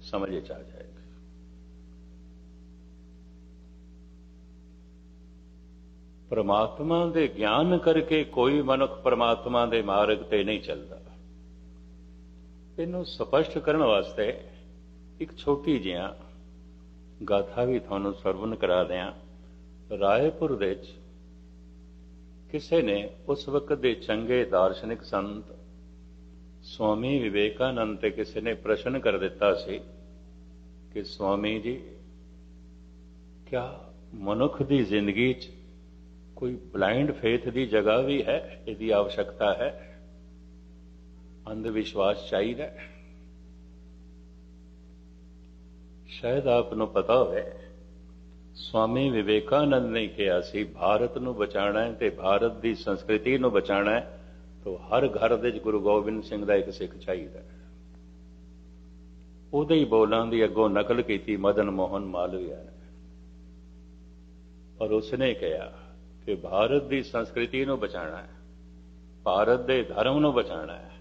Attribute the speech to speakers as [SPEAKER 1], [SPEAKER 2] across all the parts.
[SPEAKER 1] समझ आ जाएगी। परमात्मा दे ज्ञान करके कोई मनुख परमात्मा दे मार्ग ते नहीं चलता। इनू स्पष्ट करने वास्ते एक छोटी जिहा गाथा भी थानू सरवण करा दें। रायपुर दे किसी ने उस वक्त दे चंगे दार्शनिक संत स्वामी विवेकानंद ते किसी ने प्रश्न कर दिता सी कि स्वामी जी, क्या मनुख की जिंदगी च कोई ब्लाइंड फेथ की जगह भी है? इसकी आवश्यकता है? अंधविश्वास चाहिए? शायद आपको पता हो, स्वामी विवेकानंद ने कहा सी भारत नूं बचाना है तो भारत की संस्कृति नूं बचाना है तो हर घर दे गुरु गोबिंद सिंह का एक सिख चाहिए। उहदे ही बोलों की अगों नकल की मदन मोहन मालवीया ने, और उसने कहा कि भारत की संस्कृति नूं बचाना है, भारत के धर्म नूं बचाना है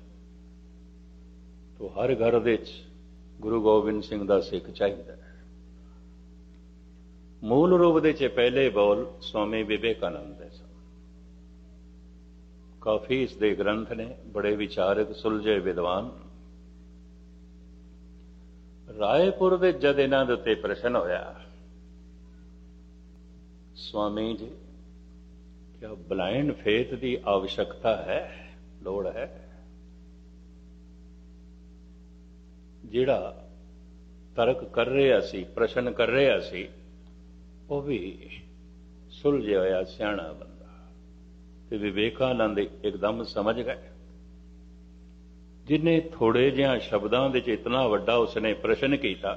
[SPEAKER 1] तो हर घर दे गुरु गोबिंद सिंह का सिख चाहिए। मूल रूप दे पहले बोल स्वामी विवेकानंद दे सन। काफी इसके ग्रंथ ने, बड़े विचारक सुलझे विद्वान। रायपुर दे जद इन्हां दे उत्ते प्रश्न होया, स्वामी जी, क्या ब्लाइंड फेथ की आवश्यकता है, लोड़ है? जिहड़ा तर्क कर रहा सी, प्रश्न कर रहा सी, वो भी सुलझे होया सियाणा बंदा। ते विवेकानंद एकदम समझ गए। जिन्हें थोड़े जिहा शब्दों के इतना वड्डा उसने प्रश्न किया,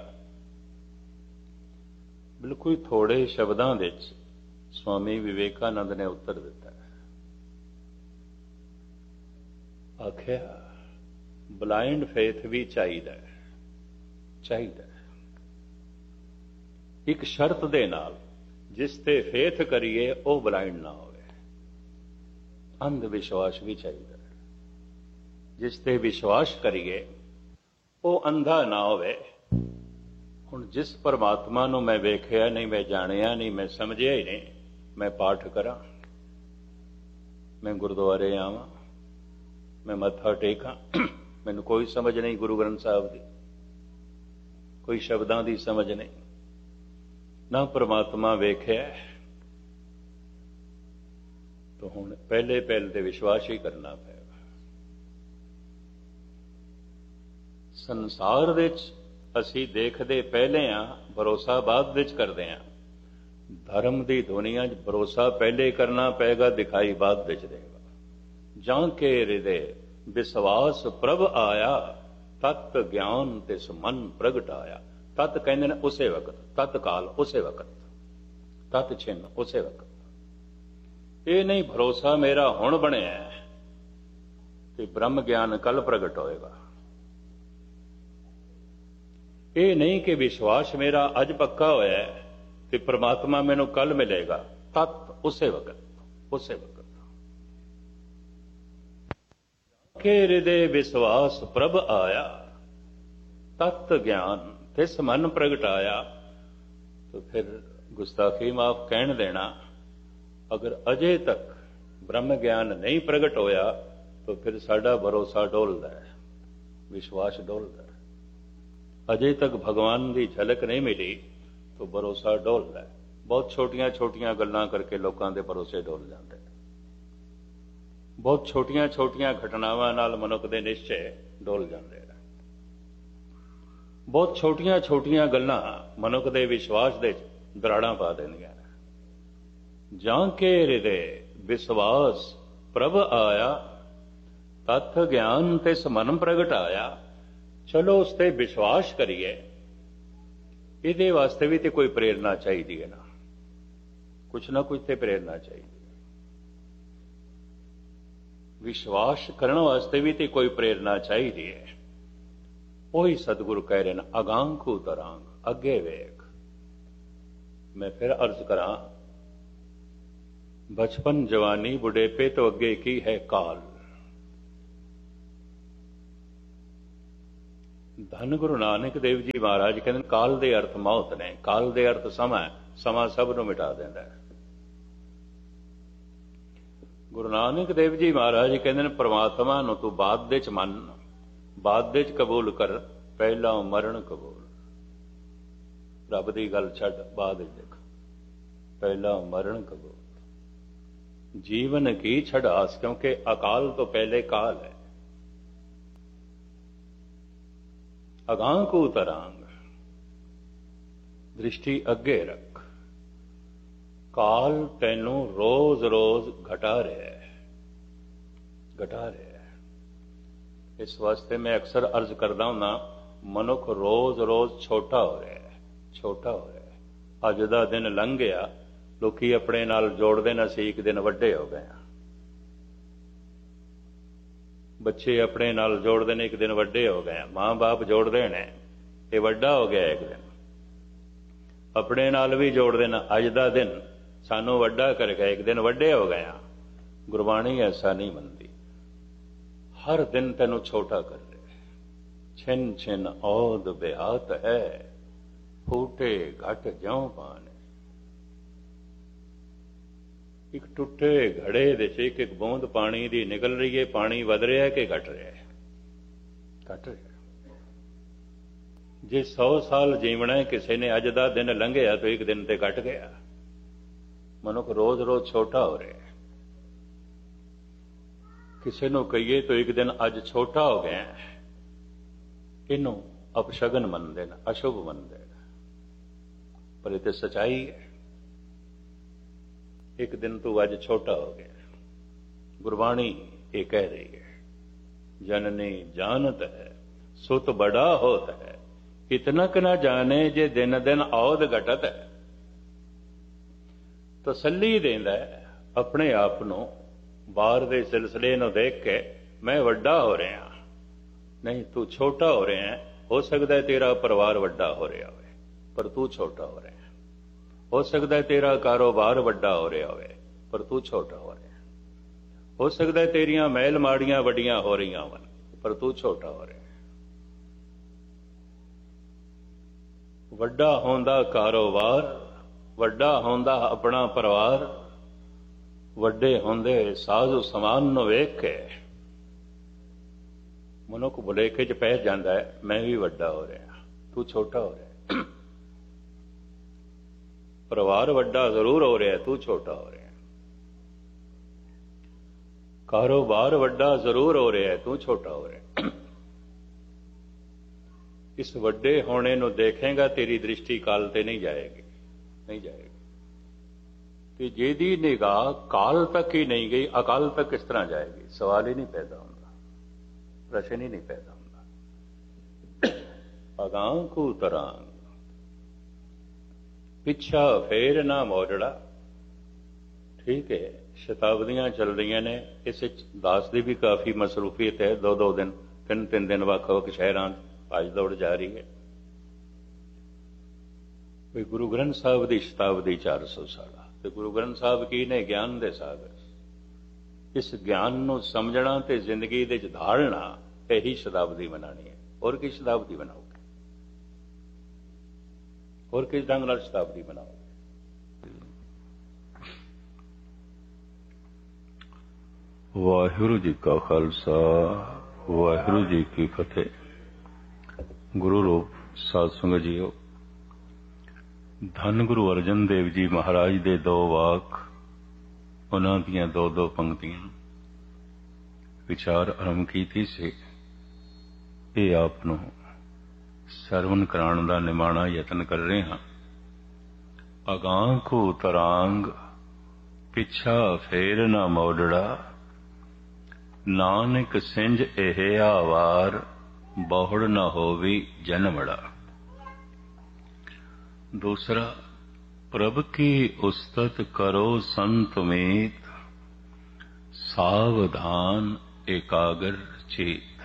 [SPEAKER 1] बिल्कुल थोड़े शब्दों के स्वामी विवेकानंद ने उत्तर दिता। आख्या ब्लाइंड फेथ भी चाहिए, चाहिए एक शर्त दे नाल, जिस ते फेथ करिए वो ब्लाइंड ना हो। अंधविश्वास भी चाहिए, जिस ते विश्वास करिए वो अंधा ना होवे। हुण जिस परमात्मा नूं मैं वेखिया नहीं, मैं जानिया नहीं, मैं समझिया ही नहीं, मैं पाठ करा, मैं गुरुद्वारे आवां, मैं मत्था टेकां, मैनूं कोई समझ नहीं गुरु ग्रंथ साहिब की, कोई शब्दां की समझ नहीं, ना परमात्मा वेखिया, तो हुण पहले तो विश्वास ही करना पएगा। संसार विच असीं देखदे पहले हाँ, भरोसा बाद विच करदे हाँ। धर्म की दुनिया च भरोसा पहले करना पेगा, दिखाई बाद विच देगा। जां के हृदय विश्वास प्रभ आया, तत् ज्ञान तिस मन प्रगट आया। तत् कहंदे ने उसे वक्त, तत्काल उसे वक्त, तत् छिन्न उसे वक्त। ये नहीं भरोसा मेरा हुण बनिया कि ब्रह्म ज्ञान कल प्रगट होएगा। ये नहीं कि विश्वास मेरा अज पक्का होया है कि परमात्मा मैनू कल मिलेगा। तत् उसे वक्त, उसे वक्त। के हृदय विश्वास प्रभ आया, तत् ज्ञान तिस मन प्रगट आया। तो फिर गुस्ताखी माफ कहन देना, अगर अजे तक ब्रह्म ज्ञान नहीं प्रगट होया तो फिर साडा भरोसा डोलदा है, विश्वास डोलदा है। अजे तक भगवान की झलक नहीं मिली तो भरोसा डोलदा है। बहुत छोटियां छोटियां गल्लां करके लोगों के भरोसे डोल जाते हैं। बहुत छोटियां छोटियां घटनावां नाल मनुख के निश्चय डोल जाते हैं। बहुत छोटियां छोटियां गल्लां मनुख के विश्वास दे दराड़ां पा देंदियां। जां के हृदय विश्वास प्रभ आया, तत् ज्ञान तिस मन प्रगट आया। चलो उस ते विश्वास करिए। इहदे वास्ते भी तो कोई प्रेरणा चाहिए है ना, कुछ ना कुछ तो प्रेरणा चाहिए। विश्वास करने वास्ते भी तो कोई प्रेरणा चाहिए है। वही सतगुरु कह रहे हैं, अगांखू तरांग अगे वेख। मैं फिर अर्ज करा, बचपन जवानी बुढ़ेपे तो अगे की है काल। ਧੰਨ ਗੁਰੂ ਨਾਨਕ ਦੇਵ ਜੀ ਮਹਾਰਾਜ ਕਹਿੰਦੇ ਕਾਲ ਦੇ ਅਰਥ ਮੌਤ ਨੇ। ਕਾਲ ਦੇ ਅਰਥ ਸਮਾਂ, ਸਮਾਂ ਸਭ ਨੂੰ ਮਿਟਾ ਦਿੰਦਾ ਹੈ। ਗੁਰੂ ਨਾਨਕ ਦੇਵ ਜੀ ਮਹਾਰਾਜ ਕਹਿੰਦੇ ਨੇ ਪ੍ਰਮਾਤਮਾ ਨੂੰ ਤੂੰ ਬਾਅਦ ਦੇ ਚ ਮੰਨ, ਬਾਅਦ ਦੇ ਚ ਕਬੂਲ ਕਰ, ਪਹਿਲਾਂ ਮਰਨ ਕਬੂਲ। ਰੱਬ ਦੀ ਗੱਲ ਛੱਡ, ਬਾਅਦ ਵਿੱਚ ਦੇਖ, ਪਹਿਲਾਂ ਮਰਨ ਕਬੂਲ। ਜੀਵਨ ਕੀ ਛੜਾਸ, ਕਿਉਂਕਿ ਅਕਾਲ ਤੋਂ ਪਹਿਲੇ ਕਾਲ ਹੈ। ਅਗਾਂਹ ਕੋ ਤਰਾਂਗ, ਦ੍ਰਿਸ਼ਟੀ ਅੱਗੇ ਰੱਖ। ਕਾਲ ਤੈਨੂੰ ਰੋਜ਼ ਰੋਜ਼ ਘਟਾ ਰਿਹਾ ਹੈ, ਘਟਾ ਰਿਹਾ ਹੈ। ਇਸ ਵਾਸਤੇ ਮੈਂ ਅਕਸਰ ਅਰਜ਼ ਕਰਦਾ ਹੁੰਦਾ, ਮਨੁੱਖ ਰੋਜ਼ ਰੋਜ਼ ਛੋਟਾ ਹੋ ਰਿਹਾ ਹੈ, ਛੋਟਾ ਹੋ ਰਿਹਾ ਹੈ। ਅੱਜ ਦਾ ਦਿਨ ਲੰਘ ਗਿਆ, ਲੋਕੀ ਆਪਣੇ ਨਾਲ ਜੋੜਦੇ ਨੇ ਅਸੀਂ ਇੱਕ ਦਿਨ ਵੱਡੇ ਹੋ ਗਏ ਹਾਂ। ਬੱਚੇ ਆਪਣੇ ਨਾਲ ਜੋੜਦੇ ਨੇ ਇੱਕ ਦਿਨ ਵੱਡੇ ਹੋ ਗਏ। ਮਾਂ ਬਾਪ ਜੋੜਦੇ ਨੇ ਇਹ ਵੱਡਾ ਹੋ ਗਿਆ ਇੱਕ ਦਿਨ। ਆਪਣੇ ਨਾਲ ਵੀ ਜੋੜਦੇ ਨੇ ਅੱਜ ਦਾ ਦਿਨ ਸਾਨੂੰ ਵੱਡਾ ਕਰ ਗਿਆ, ਇੱਕ ਦਿਨ ਵੱਡੇ ਹੋ ਗਏ। ਗੁਰਬਾਣੀ ਐਸਾ ਨਹੀਂ ਮੰਨਦੀ, ਹਰ ਦਿਨ ਤੈਨੂੰ ਛੋਟਾ ਕਰ ਰਿਹਾ। ਛਿਨ ਛਿਨ ਔਦ ਬਿਆਤ ਹੈ, ਫੂਟੇ ਘਟ ਜਿਉਂ ਪਾਣੇ। ਇੱਕ ਟੁੱਟੇ ਘੜੇ ਦੇ ਚ ਇੱਕ ਇੱਕ ਬੂੰਦ ਪਾਣੀ ਦੀ ਨਿਕਲ ਰਹੀ ਹੈ। ਪਾਣੀ ਵਧ ਰਿਹਾ ਕਿ ਘਟ ਰਿਹਾ ਹੈ? ਘਟ ਰਿਹਾ। ਜੇ 100 ਸਾਲ ਜੀਵਣਾ ਹੈ ਕਿਸੇ ਨੇ, ਅੱਜ ਦਾ ਦਿਨ ਲੰਘਿਆ ਤਾਂ ਇੱਕ ਦਿਨ ਤੇ ਘਟ ਗਿਆ। ਮਨੁੱਖ ਰੋਜ਼ ਰੋਜ਼ ਛੋਟਾ ਹੋ ਰਿਹਾ। ਕਿਸੇ ਨੂੰ ਕਹੀਏ ਤਾਂ ਇੱਕ ਦਿਨ ਅੱਜ ਛੋਟਾ ਹੋ ਗਿਆ, ਇਹਨੂੰ ਅਪਸ਼ਗਨ ਮੰਨਦੇ ਨੇ, ਅਸ਼ੁਭ ਮੰਨਦੇ ਨੇ, ਪਰ ਇਹ ਤੇ ਸਚਾਈ ਹੈ। ਇੱਕ ਦਿਨ ਤੂੰ ਅੱਜ ਛੋਟਾ ਹੋ ਗਿਆ। ਗੁਰਬਾਣੀ ਇਹ ਕਹਿ ਰਹੀ ਹੈ, ਜਨਨੀ ਜਾਣਤ ਹੈ ਸੁਤ ਬੜਾ ਹੋਤ ਹੈ, ਇਤਨਕ ਨਾ ਜਾਣੇ ਜੇ ਦਿਨ ਦਿਨ ਔਦ ਘਟਤ ਹੈ। ਤਸੱਲੀ ਦਿੰਦਾ ਆਪਣੇ ਆਪ ਨੂੰ, ਬਾਹਰ ਦੇ ਸਿਲਸਿਲੇ ਨੂੰ ਦੇਖ ਕੇ, ਮੈਂ ਵੱਡਾ ਹੋ ਰਿਹਾ। ਨਹੀਂ, ਤੂੰ ਛੋਟਾ ਹੋ ਰਿਹਾ। ਹੋ ਸਕਦਾ ਹੈ ਤੇਰਾ ਪਰਿਵਾਰ ਵੱਡਾ ਹੋ ਰਿਹਾ ਹੋਵੇ, ਪਰ ਤੂੰ ਛੋਟਾ ਹੋ ਰਿਹਾ। ਹੋ ਸਕਦਾ ਹੈ ਤੇਰਾ ਕਾਰੋਬਾਰ ਵੱਡਾ ਹੋ ਰਿਹਾ ਹੋਵੇ, ਪਰ ਤੂੰ ਛੋਟਾ ਹੋ ਰਿਹਾ। ਹੋ ਸਕਦਾ ਹੈ ਤੇਰੀਆਂ ਮਹਿਲ ਮਾੜੀਆਂ ਵੱਡੀਆਂ ਹੋ ਰਹੀਆਂ ਹੋਣ, ਪਰ ਤੂੰ ਛੋਟਾ ਹੋ ਰਿਹਾ। ਵੱਡਾ ਹੁੰਦਾ ਕਾਰੋਬਾਰ, ਵੱਡਾ ਹੁੰਦਾ ਆਪਣਾ ਪਰਿਵਾਰ, ਵੱਡੇ ਹੁੰਦੇ ਸਾਜ਼ੋ ਸਮਾਨ ਨੂੰ ਵੇਖ ਕੇ ਮਨੁੱਖ ਭੁਲੇਖੇ 'ਚ ਪੈ ਜਾਂਦਾ ਹੈ, ਮੈਂ ਵੀ ਵੱਡਾ ਹੋ ਰਿਹਾ, ਤੂੰ ਛੋਟਾ ਹੋ ਰਿਹਾ। ਪਰਿਵਾਰ ਵੱਡਾ ਜ਼ਰੂਰ ਹੋ ਰਿਹਾ, ਤੂੰ ਛੋਟਾ ਹੋ ਰਿਹਾ। ਕਾਰੋਬਾਰ ਵੱਡਾ ਜ਼ਰੂਰ ਹੋ ਰਿਹਾ, ਤੂੰ ਛੋਟਾ ਹੋ ਰਿਹਾ। ਇਸ ਵੱਡੇ ਹੋਣੇ ਨੂੰ ਦੇਖੇਗਾ, ਤੇਰੀ ਦ੍ਰਿਸ਼ਟੀ ਕਾਲ ਤੇ ਨਹੀਂ ਜਾਏਗੀ, ਨਹੀਂ ਜਾਏਗੀ। ਤੇ ਜਿਹਦੀ ਨਿਗਾਹ ਕਾਲ ਤੱਕ ਹੀ ਨਹੀਂ ਗਈ, ਅਕਾਲ ਤੱਕ ਕਿਸ ਤਰ੍ਹਾਂ ਜਾਏਗੀ? ਸਵਾਲ ਹੀ ਨਹੀਂ ਪੈਦਾ ਹੁੰਦਾ, ਪ੍ਰਸ਼ਨ ਹੀ ਨਹੀਂ ਪੈਦਾ ਹੁੰਦਾ। ਅਗਾਂਹ ਕੋ ਤਰਾਂਗ, ਪਿੱਛਾ ਫੇਰ ਨਾ ਮੋੜੜਾ। ਠੀਕ ਹੈ, ਸ਼ਤਾਬਦੀਆਂ ਚੱਲ ਰਹੀਆਂ ਨੇ, ਇਸ ਵਿੱਚ ਦਾਸ ਦੀ ਵੀ ਕਾਫੀ ਮਸਰੂਫੀਅਤ ਹੈ। 2-2 ਦਿਨ, 3-3 ਦਿਨ ਵੱਖ-ਵੱਖ ਸ਼ਹਿਰਾਂ ਭੱਜ ਦੌੜ ਜਾ ਰਹੀ ਹੈ। ਵੀ ਗੁਰੂ ਗ੍ਰੰਥ ਸਾਹਿਬ ਦੀ ਸ਼ਤਾਬਦੀ 400 ਸਾਲਾ, ਤੇ ਗੁਰੂ ਗ੍ਰੰਥ ਸਾਹਿਬ ਕੀ ਨੇ? ਗਿਆਨ ਦੇ ਸਾਗਰ। ਇਸ ਗਿਆਨ ਨੂੰ ਸਮਝਣਾ ਤੇ ਜ਼ਿੰਦਗੀ ਦੇ ਵਿੱਚ ਢਾਲਣਾ, ਇਹੀ ਸ਼ਤਾਬਦੀ ਮਨਾਉਣੀ ਹੈ। ਹੋਰ ਕੀ ਸ਼ਤਾਬਦੀ ਬਣਾਓਗੇ? ਹੋਰ ਕਿਸ ਢੰਗ ਨਾਲ ਸ਼ਤਾਬਦੀ ਬਣਾਓਗੇ? ਵਾਹਿਗੁਰੂ ਜੀ ਕਾ ਖਾਲਸਾ, ਵਾਹਿਗੁਰੂ ਜੀ ਕੀ ਫਤਿਹ। ਗੁਰੂ ਰੂਪ ਸਾਧ ਸੰਗਤ ਜੀਓ, ਧੰਨ ਗੁਰੂ ਅਰਜਨ ਦੇਵ ਜੀ ਮਹਾਰਾਜ ਦੇ 2 ਵਾਕ, ਉਹਨਾਂ ਦੀਆਂ 2-2 ਪੰਕਤੀਆਂ ਵਿਚਾਰ ਆਰੰਭ ਕੀਤੀ ਸੀ। ਇਹ ਆਪ ਨੂੰ ਸਰਵਨ ਕਰਾਉਣ ਦਾ ਨਿਮਾਣਾ ਯਤਨ ਕਰ ਰਹੇ ਹਾਂ। ਅਗਾਂਹ ਕੋ ਤਰਾਂਗ, ਪਿੱਛਾ ਫੇਰ ਨਾ ਮੋੜੜਾ। ਨਾਨਕ ਸਿੰਝ ਇਹ ਆਵਾਰ, ਬਹੁੜ ਨਾ ਹੋਵੀ ਜਨਮੜਾ। दूसरा, प्रभ की उस्तत करो संत मीत, सावधान एकाग्र चेत।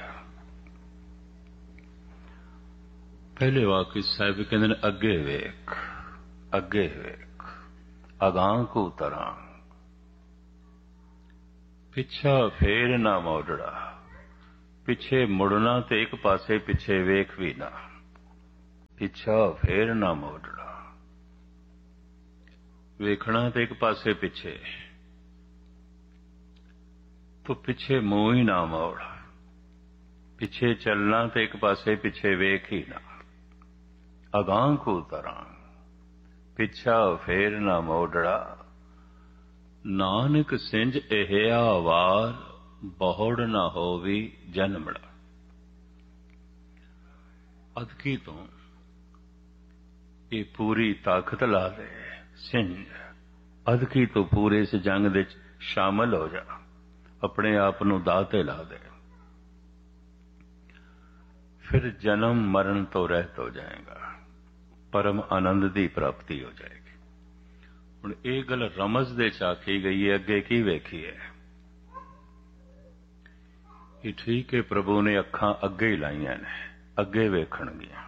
[SPEAKER 1] पहले वाक्य साहिब कहते हैं अगे वेख, अगे वेख, अगां को तरां, पिछा फेर ना मोड़ड़ा। ਪਿੱਛੇ ਮੁੜਨਾ ਤੇ ਇੱਕ ਪਾਸੇ ਪਿੱਛੇ ਵੇਖ ਵੀ ਨਾ, ਪਿੱਛਾ ਫੇਰ ਨਾ ਮੋੜਨਾ। ਵੇਖਣਾ ਤੇ ਇੱਕ ਪਾਸੇ ਪਿੱਛੇ, ਤੂੰ ਪਿੱਛੇ ਮੂੰਹ ਹੀ ਨਾ ਮੋੜ। ਪਿੱਛੇ ਚੱਲਣਾ ਤੇ ਇੱਕ ਪਾਸੇ ਪਿੱਛੇ ਵੇਖ ਹੀ ਨਾ। ਅਗਾਂਹ ਕੋ ਤਰਾਂ ਪਿੱਛਾ ਫੇਰ ਨਾ ਮੋੜੜਾ। ਨਾਨਕ ਸਿੰਜ ਇਹਿਆ ਵਾਰ, ਬਹੁੜ ਨਾ ਹੋਵੀ ਜਨਮੜਾ। ਅਦਕੀ ਤੋਂ ਇਹ ਪੂਰੀ ਤਾਕਤ ਲਾ ਦੇ ਸਿੰਜ। ਅਦਕੀ ਤੋਂ ਪੂਰੇ ਇਸ ਜੰਗ ਦੇ ਵਿੱਚ ਸ਼ਾਮਲ ਹੋ ਜਾ, ਆਪਣੇ ਆਪ ਨੂੰ ਦਾਅ ਤੇ ਲਾ ਦੇ। ਫਿਰ ਜਨਮ ਮਰਨ ਤੋਂ ਰਹਿਤ ਹੋ ਜਾਏਗਾ, ਪਰਮ ਆਨੰਦ ਦੀ ਪ੍ਰਾਪਤੀ ਹੋ ਜਾਏਗੀ। ਹੁਣ ਇਹ ਗੱਲ ਰਮਜ਼ ਦੇ ਚ ਆਖੀ ਗਈ ਹੈ, ਅੱਗੇ ਕੀ ਵੇਖੀਏ? ਇਹ ਠੀਕ ਹੈ, ਪ੍ਰਭੂ ਨੇ ਅੱਖਾਂ ਅੱਗੇ ਹੀ ਲਾਈਆਂ ਨੇ, ਅੱਗੇ ਵੇਖਣਗੀਆਂ।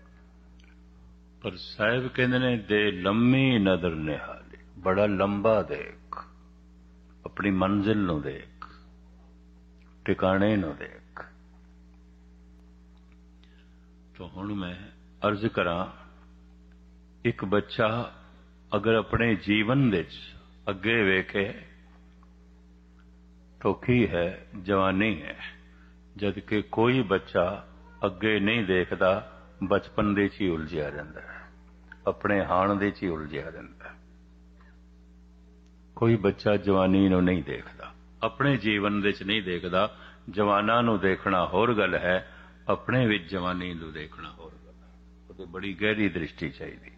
[SPEAKER 1] ਪਰ ਸਾਹਿਬ ਕਹਿੰਦੇ ਨੇ ਦੇ ਲੰਮੀ ਨਜ਼ਰ ਨਿਹਾਲੀ, ਬੜਾ ਲੰਬਾ ਦੇਖ, ਆਪਣੀ ਮੰਜ਼ਿਲ ਨੂੰ ਦੇਖ, ਟਿਕਾਣੇ ਨੂੰ ਦੇਖ। ਤਾਂ ਹੁਣ ਮੈਂ ਅਰਜ਼ ਕਰਾਂ, ਇੱਕ ਬੱਚਾ ਅਗਰ ਆਪਣੇ ਜੀਵਨ ਵਿੱਚ ਅੱਗੇ ਵੇਖੇ ਤਾਂ ਕੀ ਹੈ? ਜਵਾਨੀ ਹੈ। ਜਦ ਕਿ ਕੋਈ ਬੱਚਾ ਅੱਗੇ ਨਹੀਂ ਦੇਖਦਾ, ਬਚਪਨ ਦੇ 'ਚ ਹੀ ਉਲਝਿਆ ਰਹਿੰਦਾ ਹੈ, ਆਪਣੇ ਹਾਣ ਦੇ 'ਚ ਹੀ ਉਲਝਿਆ ਰਹਿੰਦਾ ਹੈ। ਕੋਈ ਬੱਚਾ ਜਵਾਨੀ ਨੂੰ ਨਹੀਂ ਦੇਖਦਾ, ਆਪਣੇ ਜੀਵਨ ਦੇ 'ਚ ਨਹੀਂ ਦੇਖਦਾ। ਜਵਾਨਾਂ ਨੂੰ ਦੇਖਣਾ ਹੋਰ ਗੱਲ ਹੈ, ਆਪਣੇ ਵਿੱਚ ਜਵਾਨੀ ਨੂੰ ਦੇਖਣਾ ਹੋਰ ਗੱਲ ਹੈ। ਉਹਦੇ ਬੜੀ ਗਹਿਰੀ ਦ੍ਰਿਸ਼ਟੀ ਚਾਹੀਦੀ ਹੈ।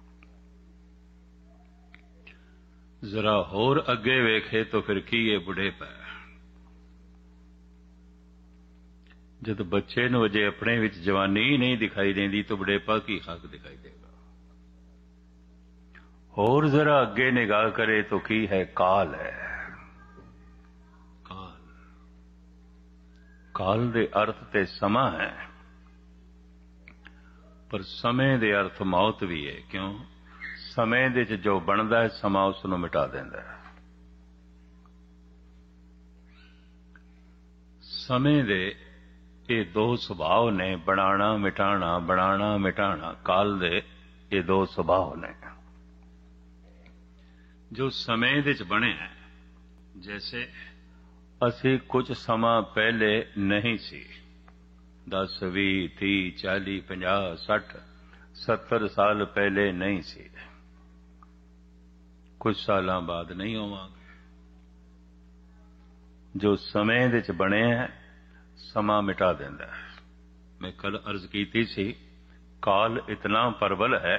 [SPEAKER 1] ਜ਼ਰਾ ਹੋਰ ਅੱਗੇ ਵੇਖੇ ਤਾਂ ਫਿਰ ਕੀ ਇਹ ਬੁਢੇਪਾ? ਜਦ ਬੱਚੇ ਨੂੰ ਅਜੇ ਆਪਣੇ ਵਿੱਚ ਜਵਾਨੀ ਹੀ ਨਹੀਂ ਦਿਖਾਈ ਦਿੰਦੀ ਤਾਂ ਬੁਢੇਪਾ ਕੀ ਹੱਕ ਦਿਖਾਈ ਦੇਗਾ? ਹੋਰ ਜ਼ਰਾ ਅੱਗੇ ਨਿਗਾਹ ਕਰੇ ਤਾਂ ਕੀ ਹੈ? ਕਾਲ ਹੈ। ਕਾਲ, ਕਾਲ ਦੇ ਅਰਥ ਤੇ ਸਮਾਂ ਹੈ, ਪਰ ਸਮੇਂ ਦੇ ਅਰਥ ਮੌਤ ਵੀ ਹੈ। ਕਿਉਂ? ਸਮੇਂ ਦੇ ਵਿੱਚ ਜੋ ਬਣਦਾ ਹੈ, ਸਮਾਂ ਉਸ ਨੂੰ ਮਿਟਾ ਦਿੰਦਾ ਹੈ। ਸਮੇਂ ਦੇ ਇਹ ਦੋ ਸੁਭਾਅ ਨੇ, ਬਣਾਣਾ ਮਿਟਾਣਾ, ਬਣਾਣਾ ਮਿਟਾਣਾ। ਕਾਲ ਦੇ ਇਹ ਦੋ ਸੁਭਾਅ ਨੇ ਜੋ ਸਮੇਂ ਦੇ ਵਿੱਚ ਬਣਿਆ। ਜੈਸੇ ਅਸੀਂ ਕੁਝ ਸਮਾਂ ਪਹਿਲੇ ਨਹੀਂ ਸੀ, 10 20 30 40 50 60 70 ਸਾਲ ਪਹਿਲੇ ਨਹੀਂ ਸੀ, ਕੁਝ ਸਾਲਾਂ ਬਾਅਦ ਨਹੀਂ ਹੋਵਾਂਗੇ। ਜੋ ਸਮੇਂ ਦੇ ਵਿੱਚ ਬਣਿਆ, ਸਮਾਂ ਮਿਟਾ ਦਿੰਦਾ ਹੈ। ਮੈਂ ਕੱਲ ਅਰਜ਼ ਕੀਤੀ ਸੀ, ਕਾਲ ਇਤਨਾ ਪ੍ਰਬਲ ਹੈ,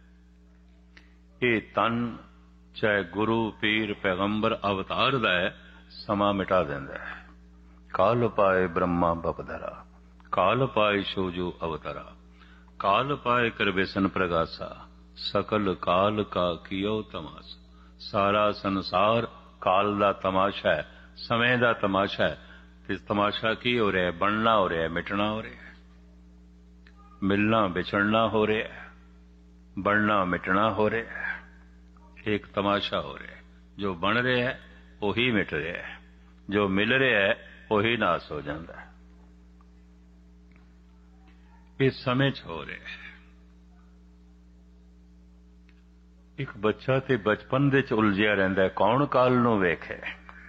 [SPEAKER 1] ਇਹ ਤਨ ਚਾਹੇ ਗੁਰੂ ਪੀਰ ਪੈਗੰਬਰ ਅਵਤਾਰ ਦਾ ਹੈ, ਸਮਾਂ ਮਿਟਾ ਦਿੰਦਾ ਹੈ। ਕਾਲ ਪਾਏ ਬ੍ਰਹਮਾ ਬਪਧਰਾ, ਕਾਲ ਪਾਏ ਸ਼ੋਜੋ ਅਵਤਰਾ, ਕਾਲ ਪਾਏ ਕਰ ਬਿਸਨ ਪ੍ਰਗਾਸਾ, ਸਕਲ ਕਾਲ ਕਾ ਕੀਓ ਤਮਾਸਾ। ਸਾਰਾ ਸੰਸਾਰ ਕਾਲ ਦਾ ਤਮਾਸ਼ਾ ਹੈ, ਸਮੇਂ ਦਾ ਤਮਾਸ਼ਾ ਹੈ। ਤੇ ਤਮਾਸ਼ਾ ਕੀ ਹੋ ਰਿਹਾ? ਬਣਨਾ ਹੋ ਰਿਹਾ, ਮਿਟਣਾ ਹੋ ਰਿਹਾ, ਮਿਲਣਾ ਵਿਛੜਨਾ ਹੋ ਰਿਹਾ, ਬਣਨਾ ਮਿਟਣਾ ਹੋ ਰਿਹਾ। ਇੱਕ ਤਮਾਸ਼ਾ ਹੋ ਰਿਹਾ। ਜੋ ਬਣ ਰਿਹਾ ਹੈ ਉਹੀ ਮਿਟ ਰਿਹਾ ਹੈ, ਜੋ ਮਿਲ ਰਿਹਾ ਹੈ ਉਹੀ ਨਾਸ ਹੋ ਜਾਂਦਾ ਹੈ। ਇਸ ਸਮੇਂ 'ਚ ਹੋ ਰਿਹਾ ਹੈ। ਇੱਕ ਬੱਚਾ ਤੇ ਬਚਪਨ ਦੇ 'ਚ ਉਲਝਿਆ ਰਹਿੰਦਾ ਹੈ, ਕੌਣ ਕਾਲ ਨੂੰ ਵੇਖੇ?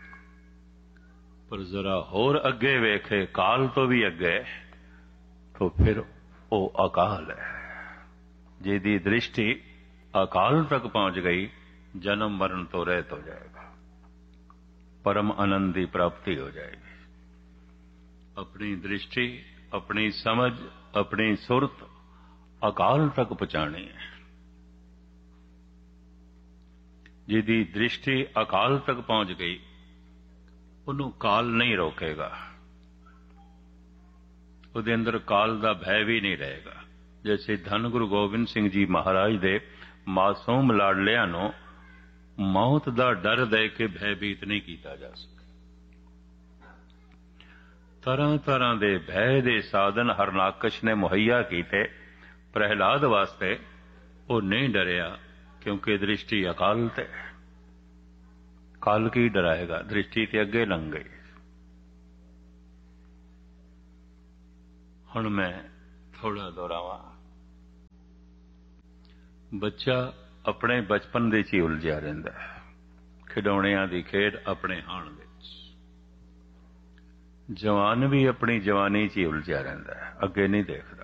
[SPEAKER 1] ਪਰ ਜ਼ਰਾ ਹੋਰ ਅੱਗੇ ਵੇਖੇ, ਕਾਲ ਤੋਂ ਵੀ ਅੱਗੇ, ਤਾਂ ਫਿਰ ਉਹ ਅਕਾਲ ਹੈ। ਜਿਹਦੀ ਦ੍ਰਿਸ਼ਟੀ ਅਕਾਲ ਤੱਕ ਪਹੁੰਚ ਗਈ, ਜਨਮ ਮਰਨ ਤੋਂ ਰਹਿਤ ਹੋ ਜਾਏਗਾ, ਪਰਮ ਆਨੰਦ ਦੀ ਪ੍ਰਾਪਤੀ ਹੋ ਜਾਏਗੀ। ਆਪਣੀ ਦ੍ਰਿਸ਼ਟੀ, ਆਪਣੀ ਸਮਝ, ਆਪਣੀ ਸੁਰਤ ਅਕਾਲ ਤੱਕ ਪਹੁੰਚਾਣੀ ਹੈ। ਜਿਹਦੀ ਦ੍ਰਿਸ਼ਟੀ ਅਕਾਲ ਤੱਕ ਪਹੁੰਚ ਗਈ, ਉਹਨੂੰ ਕਾਲ ਨਹੀਂ ਰੋਕੇਗਾ, ਉਹਦੇ ਅੰਦਰ ਕਾਲ ਦਾ ਭੈ ਵੀ ਨਹੀਂ ਰਹੇਗਾ। ਜੈਸੇ ਧੰਨ ਗੁਰੂ ਗੋਬਿੰਦ ਸਿੰਘ ਜੀ ਮਹਾਰਾਜ ਦੇ ਮਾਸੂਮ ਲਾਡਲਿਆਂ ਨੂੰ ਮੌਤ ਦਾ ਡਰ ਦੇ ਕੇ ਭੈਭੀਤ ਨਹੀਂ ਕੀਤਾ ਜਾ ਸਕਿਆ। ਤਰ੍ਹਾਂ ਤਰ੍ਹਾਂ ਦੇ ਭੈ ਦੇ ਸਾਧਨ ਹਰਨਾਕਸ਼ ਨੇ ਮੁਹੱਈਆ ਕੀਤੇ ਪ੍ਰਹਿਲਾਦ ਵਾਸਤੇ। ਉਹ ਨਹੀਂ ਡਰਿਆ, ਕਿਉਂਕਿ ਦ੍ਰਿਸ਼ਟੀ ਅਕਾਲ ਤੇ। ਕਾਲ ਕੀ ਡਰਾਏਗਾ? ਦ੍ਰਿਸ਼ਟੀ ਤੇ ਅੱਗੇ ਲੰਘ ਗਈ। ਹੁਣ ਮੈਂ ਥੋੜਾ ਦੁਹਰਾਵਾਂ। ਬੱਚਾ ਆਪਣੇ ਬਚਪਨ ਦੇ 'ਚ ਹੀ ਉਲਝਿਆ ਰਹਿੰਦਾ ਹੈ, ਖਿਡੌਣਿਆਂ ਦੀ ਖੇਡ ਆਪਣੇ ਹਾਣ ਵਿੱਚ। ਜਵਾਨ ਵੀ ਆਪਣੀ ਜਵਾਨੀ 'ਚ ਹੀ ਉਲਝਿਆ ਰਹਿੰਦਾ ਹੈ, ਅੱਗੇ ਨਹੀਂ ਦੇਖਦਾ।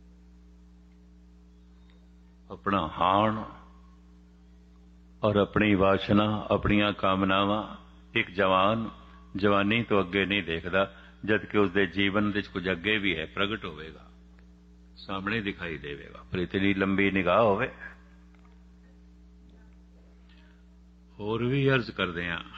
[SPEAKER 1] ਆਪਣਾ ਹਾਣ ਔਰ ਆਪਣੀ ਵਾਸ਼ਨਾ, ਆਪਣੀਆਂ ਕਾਮਨਾਵਾਂ ਇੱਕ ਜਵਾਨ ਜਵਾਨੀ ਤੋਂ ਅੱਗੇ ਨਹੀਂ ਦੇਖਦਾ, ਜਦ ਕਿ ਉਸਦੇ ਜੀਵਨ ਵਿੱਚ ਕੁਝ ਅੱਗੇ ਵੀ ਹੈ, ਪ੍ਰਗਟ ਹੋਵੇਗਾ, ਸਾਹਮਣੇ ਦਿਖਾਈ ਦੇਵੇਗਾ, ਪਰ ਇਤਨੀ ਲੰਬੀ ਨਿਗਾਹ ਹੋਵੇ। ਹੋਰ ਵੀ ਅਰਜ਼ ਕਰਦੇ ਹਾਂ,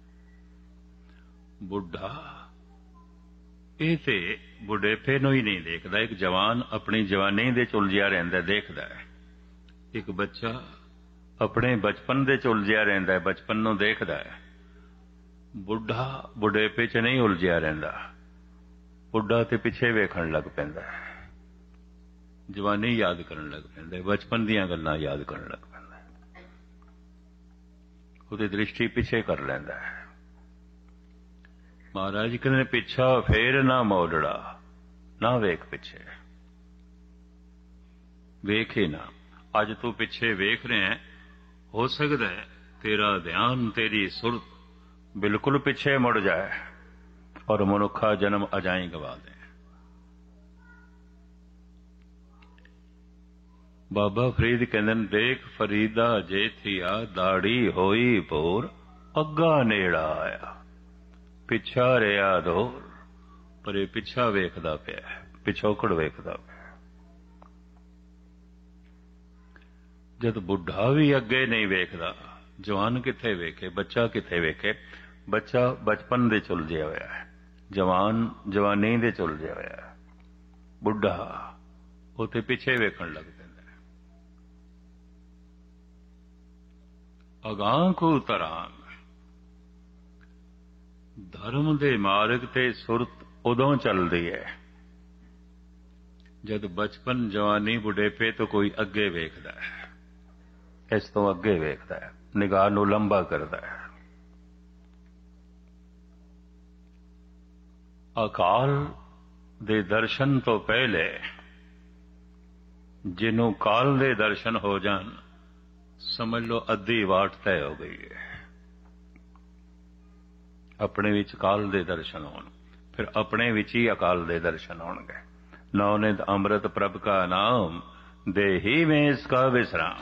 [SPEAKER 1] ਬੁੱਢਾ ਇਹ ਤੇ ਬੁਢੇਪੇ ਨੂੰ ਹੀ ਨਹੀਂ ਦੇਖਦਾ। ਇੱਕ ਜਵਾਨ ਆਪਣੀ ਜਵਾਨੀ ਦੇ 'ਚ ਉਲਝਿਆ ਰਹਿੰਦਾ, ਦੇਖਦਾ ਹੈ। ਇੱਕ ਬੱਚਾ ਆਪਣੇ ਬਚਪਨ ਦੇ 'ਚ ਉਲਝਿਆ ਰਹਿੰਦਾ ਹੈ, ਬਚਪਨ ਨੂੰ ਦੇਖਦਾ ਹੈ। ਬੁੱਢਾ ਬੁਢੇਪੇ 'ਚ ਨਹੀਂ ਉਲਝਿਆ ਰਹਿੰਦਾ, ਬੁੱਢਾ ਤੇ ਪਿੱਛੇ ਵੇਖਣ ਲੱਗ ਪੈਂਦਾ ਹੈ, ਜਵਾਨੀ ਯਾਦ ਕਰਨ ਲੱਗ ਪੈਂਦਾ, ਬਚਪਨ ਦੀਆਂ ਗੱਲਾਂ ਯਾਦ ਕਰਨ ਲੱਗ ਪੈਂਦਾ, ਉਹਦੀ ਦ੍ਰਿਸ਼ਟੀ ਪਿੱਛੇ ਕਰ ਲੈਂਦਾ ਹੈ। ਮਹਾਰਾਜ ਕਹਿੰਦੇ ਪਿੱਛਾ ਫੇਰ ਨਾ ਮੋੜੜਾ, ਨਾ ਵੇਖ ਪਿੱਛੇ, ਵੇਖ ਹੀ ਨਾ। ਅੱਜ ਤੂੰ ਪਿੱਛੇ ਵੇਖ ਰਿਹਾ, ਹੋ ਸਕਦਾ ਹੈ ਤੇਰਾ ਧਿਆਨ, ਤੇਰੀ ਸੁਰਤ ਬਿਲਕੁਲ ਪਿੱਛੇ ਮੁੜ ਜਾਏ ਔਰ ਮਨੁੱਖਾ ਜਨਮ ਅਜਾਈ ਗਵਾ ਦੇ। ਬਾਬਾ ਫਰੀਦ ਕਹਿੰਦੇ ਨੇ, ਦੇਖ ਫਰੀਦਾ ਜੇ ਥੀਆ ਦਾੜੀ ਹੋਈ ਭੋਰ, ਅੱਗਾ ਨੇੜਾ ਆਇਆ, ਪਿੱਛਾ ਰਿਹਾ ਦੂਰ। ਪਰ ਇਹ ਪਿੱਛਾ ਵੇਖਦਾ ਪਿਆ, ਪਿਛੋਕੜ ਵੇਖਦਾ ਪਿਆ। ਜਦ ਬੁੱਢਾ ਵੀ ਅੱਗੇ ਨਹੀਂ ਵੇਖਦਾ, ਜਵਾਨ ਕਿੱਥੇ ਵੇਖੇ, ਬੱਚਾ ਕਿੱਥੇ ਵੇਖੇ। ਬੱਚਾ ਬਚਪਨ ਦੇ 'ਚ ਉਲਝਿਆ ਹੋਇਆ ਹੈ, ਜਵਾਨ ਜਵਾਨੀ ਦੇ 'ਚ ਉਲਝਿਆ ਹੋਇਆ ਹੈ, ਬੁੱਢਾ ਉੱਥੇ ਪਿੱਛੇ ਵੇਖਣ ਲੱਗ ਪੈਂਦਾ ਹੈ। ਅਗਾਂਹ ਕੋ ਤਰਾਂਗ, ਧਰਮ ਦੇ ਮਾਰਗ ਤੇ ਸੁਰਤ ਉਦੋਂ ਚੱਲਦੀ ਹੈ ਜਦ ਬਚਪਨ, ਜਵਾਨੀ, ਬੁਢੇਪੇ ਤੋਂ ਕੋਈ ਅੱਗੇ ਵੇਖਦਾ ਹੈ, ਇਸ ਤੋਂ ਅੱਗੇ ਵੇਖਦਾ ਹੈ, ਨਿਗਾਹ ਨੂੰ ਲੰਬਾ ਕਰਦਾ ਹੈ। ਅਕਾਲ ਦੇ ਦਰਸ਼ਨ ਤੋਂ ਪਹਿਲੇ ਜਿਹਨੂੰ ਕਾਲ ਦੇ ਦਰਸ਼ਨ ਹੋ ਜਾਣ, ਸਮਝ ਲਓ ਅੱਧੀ ਵਾਟ ਤੈਅ ਹੋ ਗਈ ਹੈ। ਆਪਣੇ ਵਿੱਚ ਕਾਲ ਦੇ ਦਰਸ਼ਨ ਹੋਣ, ਫਿਰ ਆਪਣੇ ਵਿੱਚ ਹੀ ਅਕਾਲ ਦੇ ਦਰਸ਼ਨ ਹੋਣਗੇ। ਨੌਨਿਤ ਅੰਮ੍ਰਿਤ ਪ੍ਰਭ ਕਾ ਨਾਮ, ਦੇਹੀ ਮੇਂ ਇਸਕਾ ਵਿਸਰਾਮ।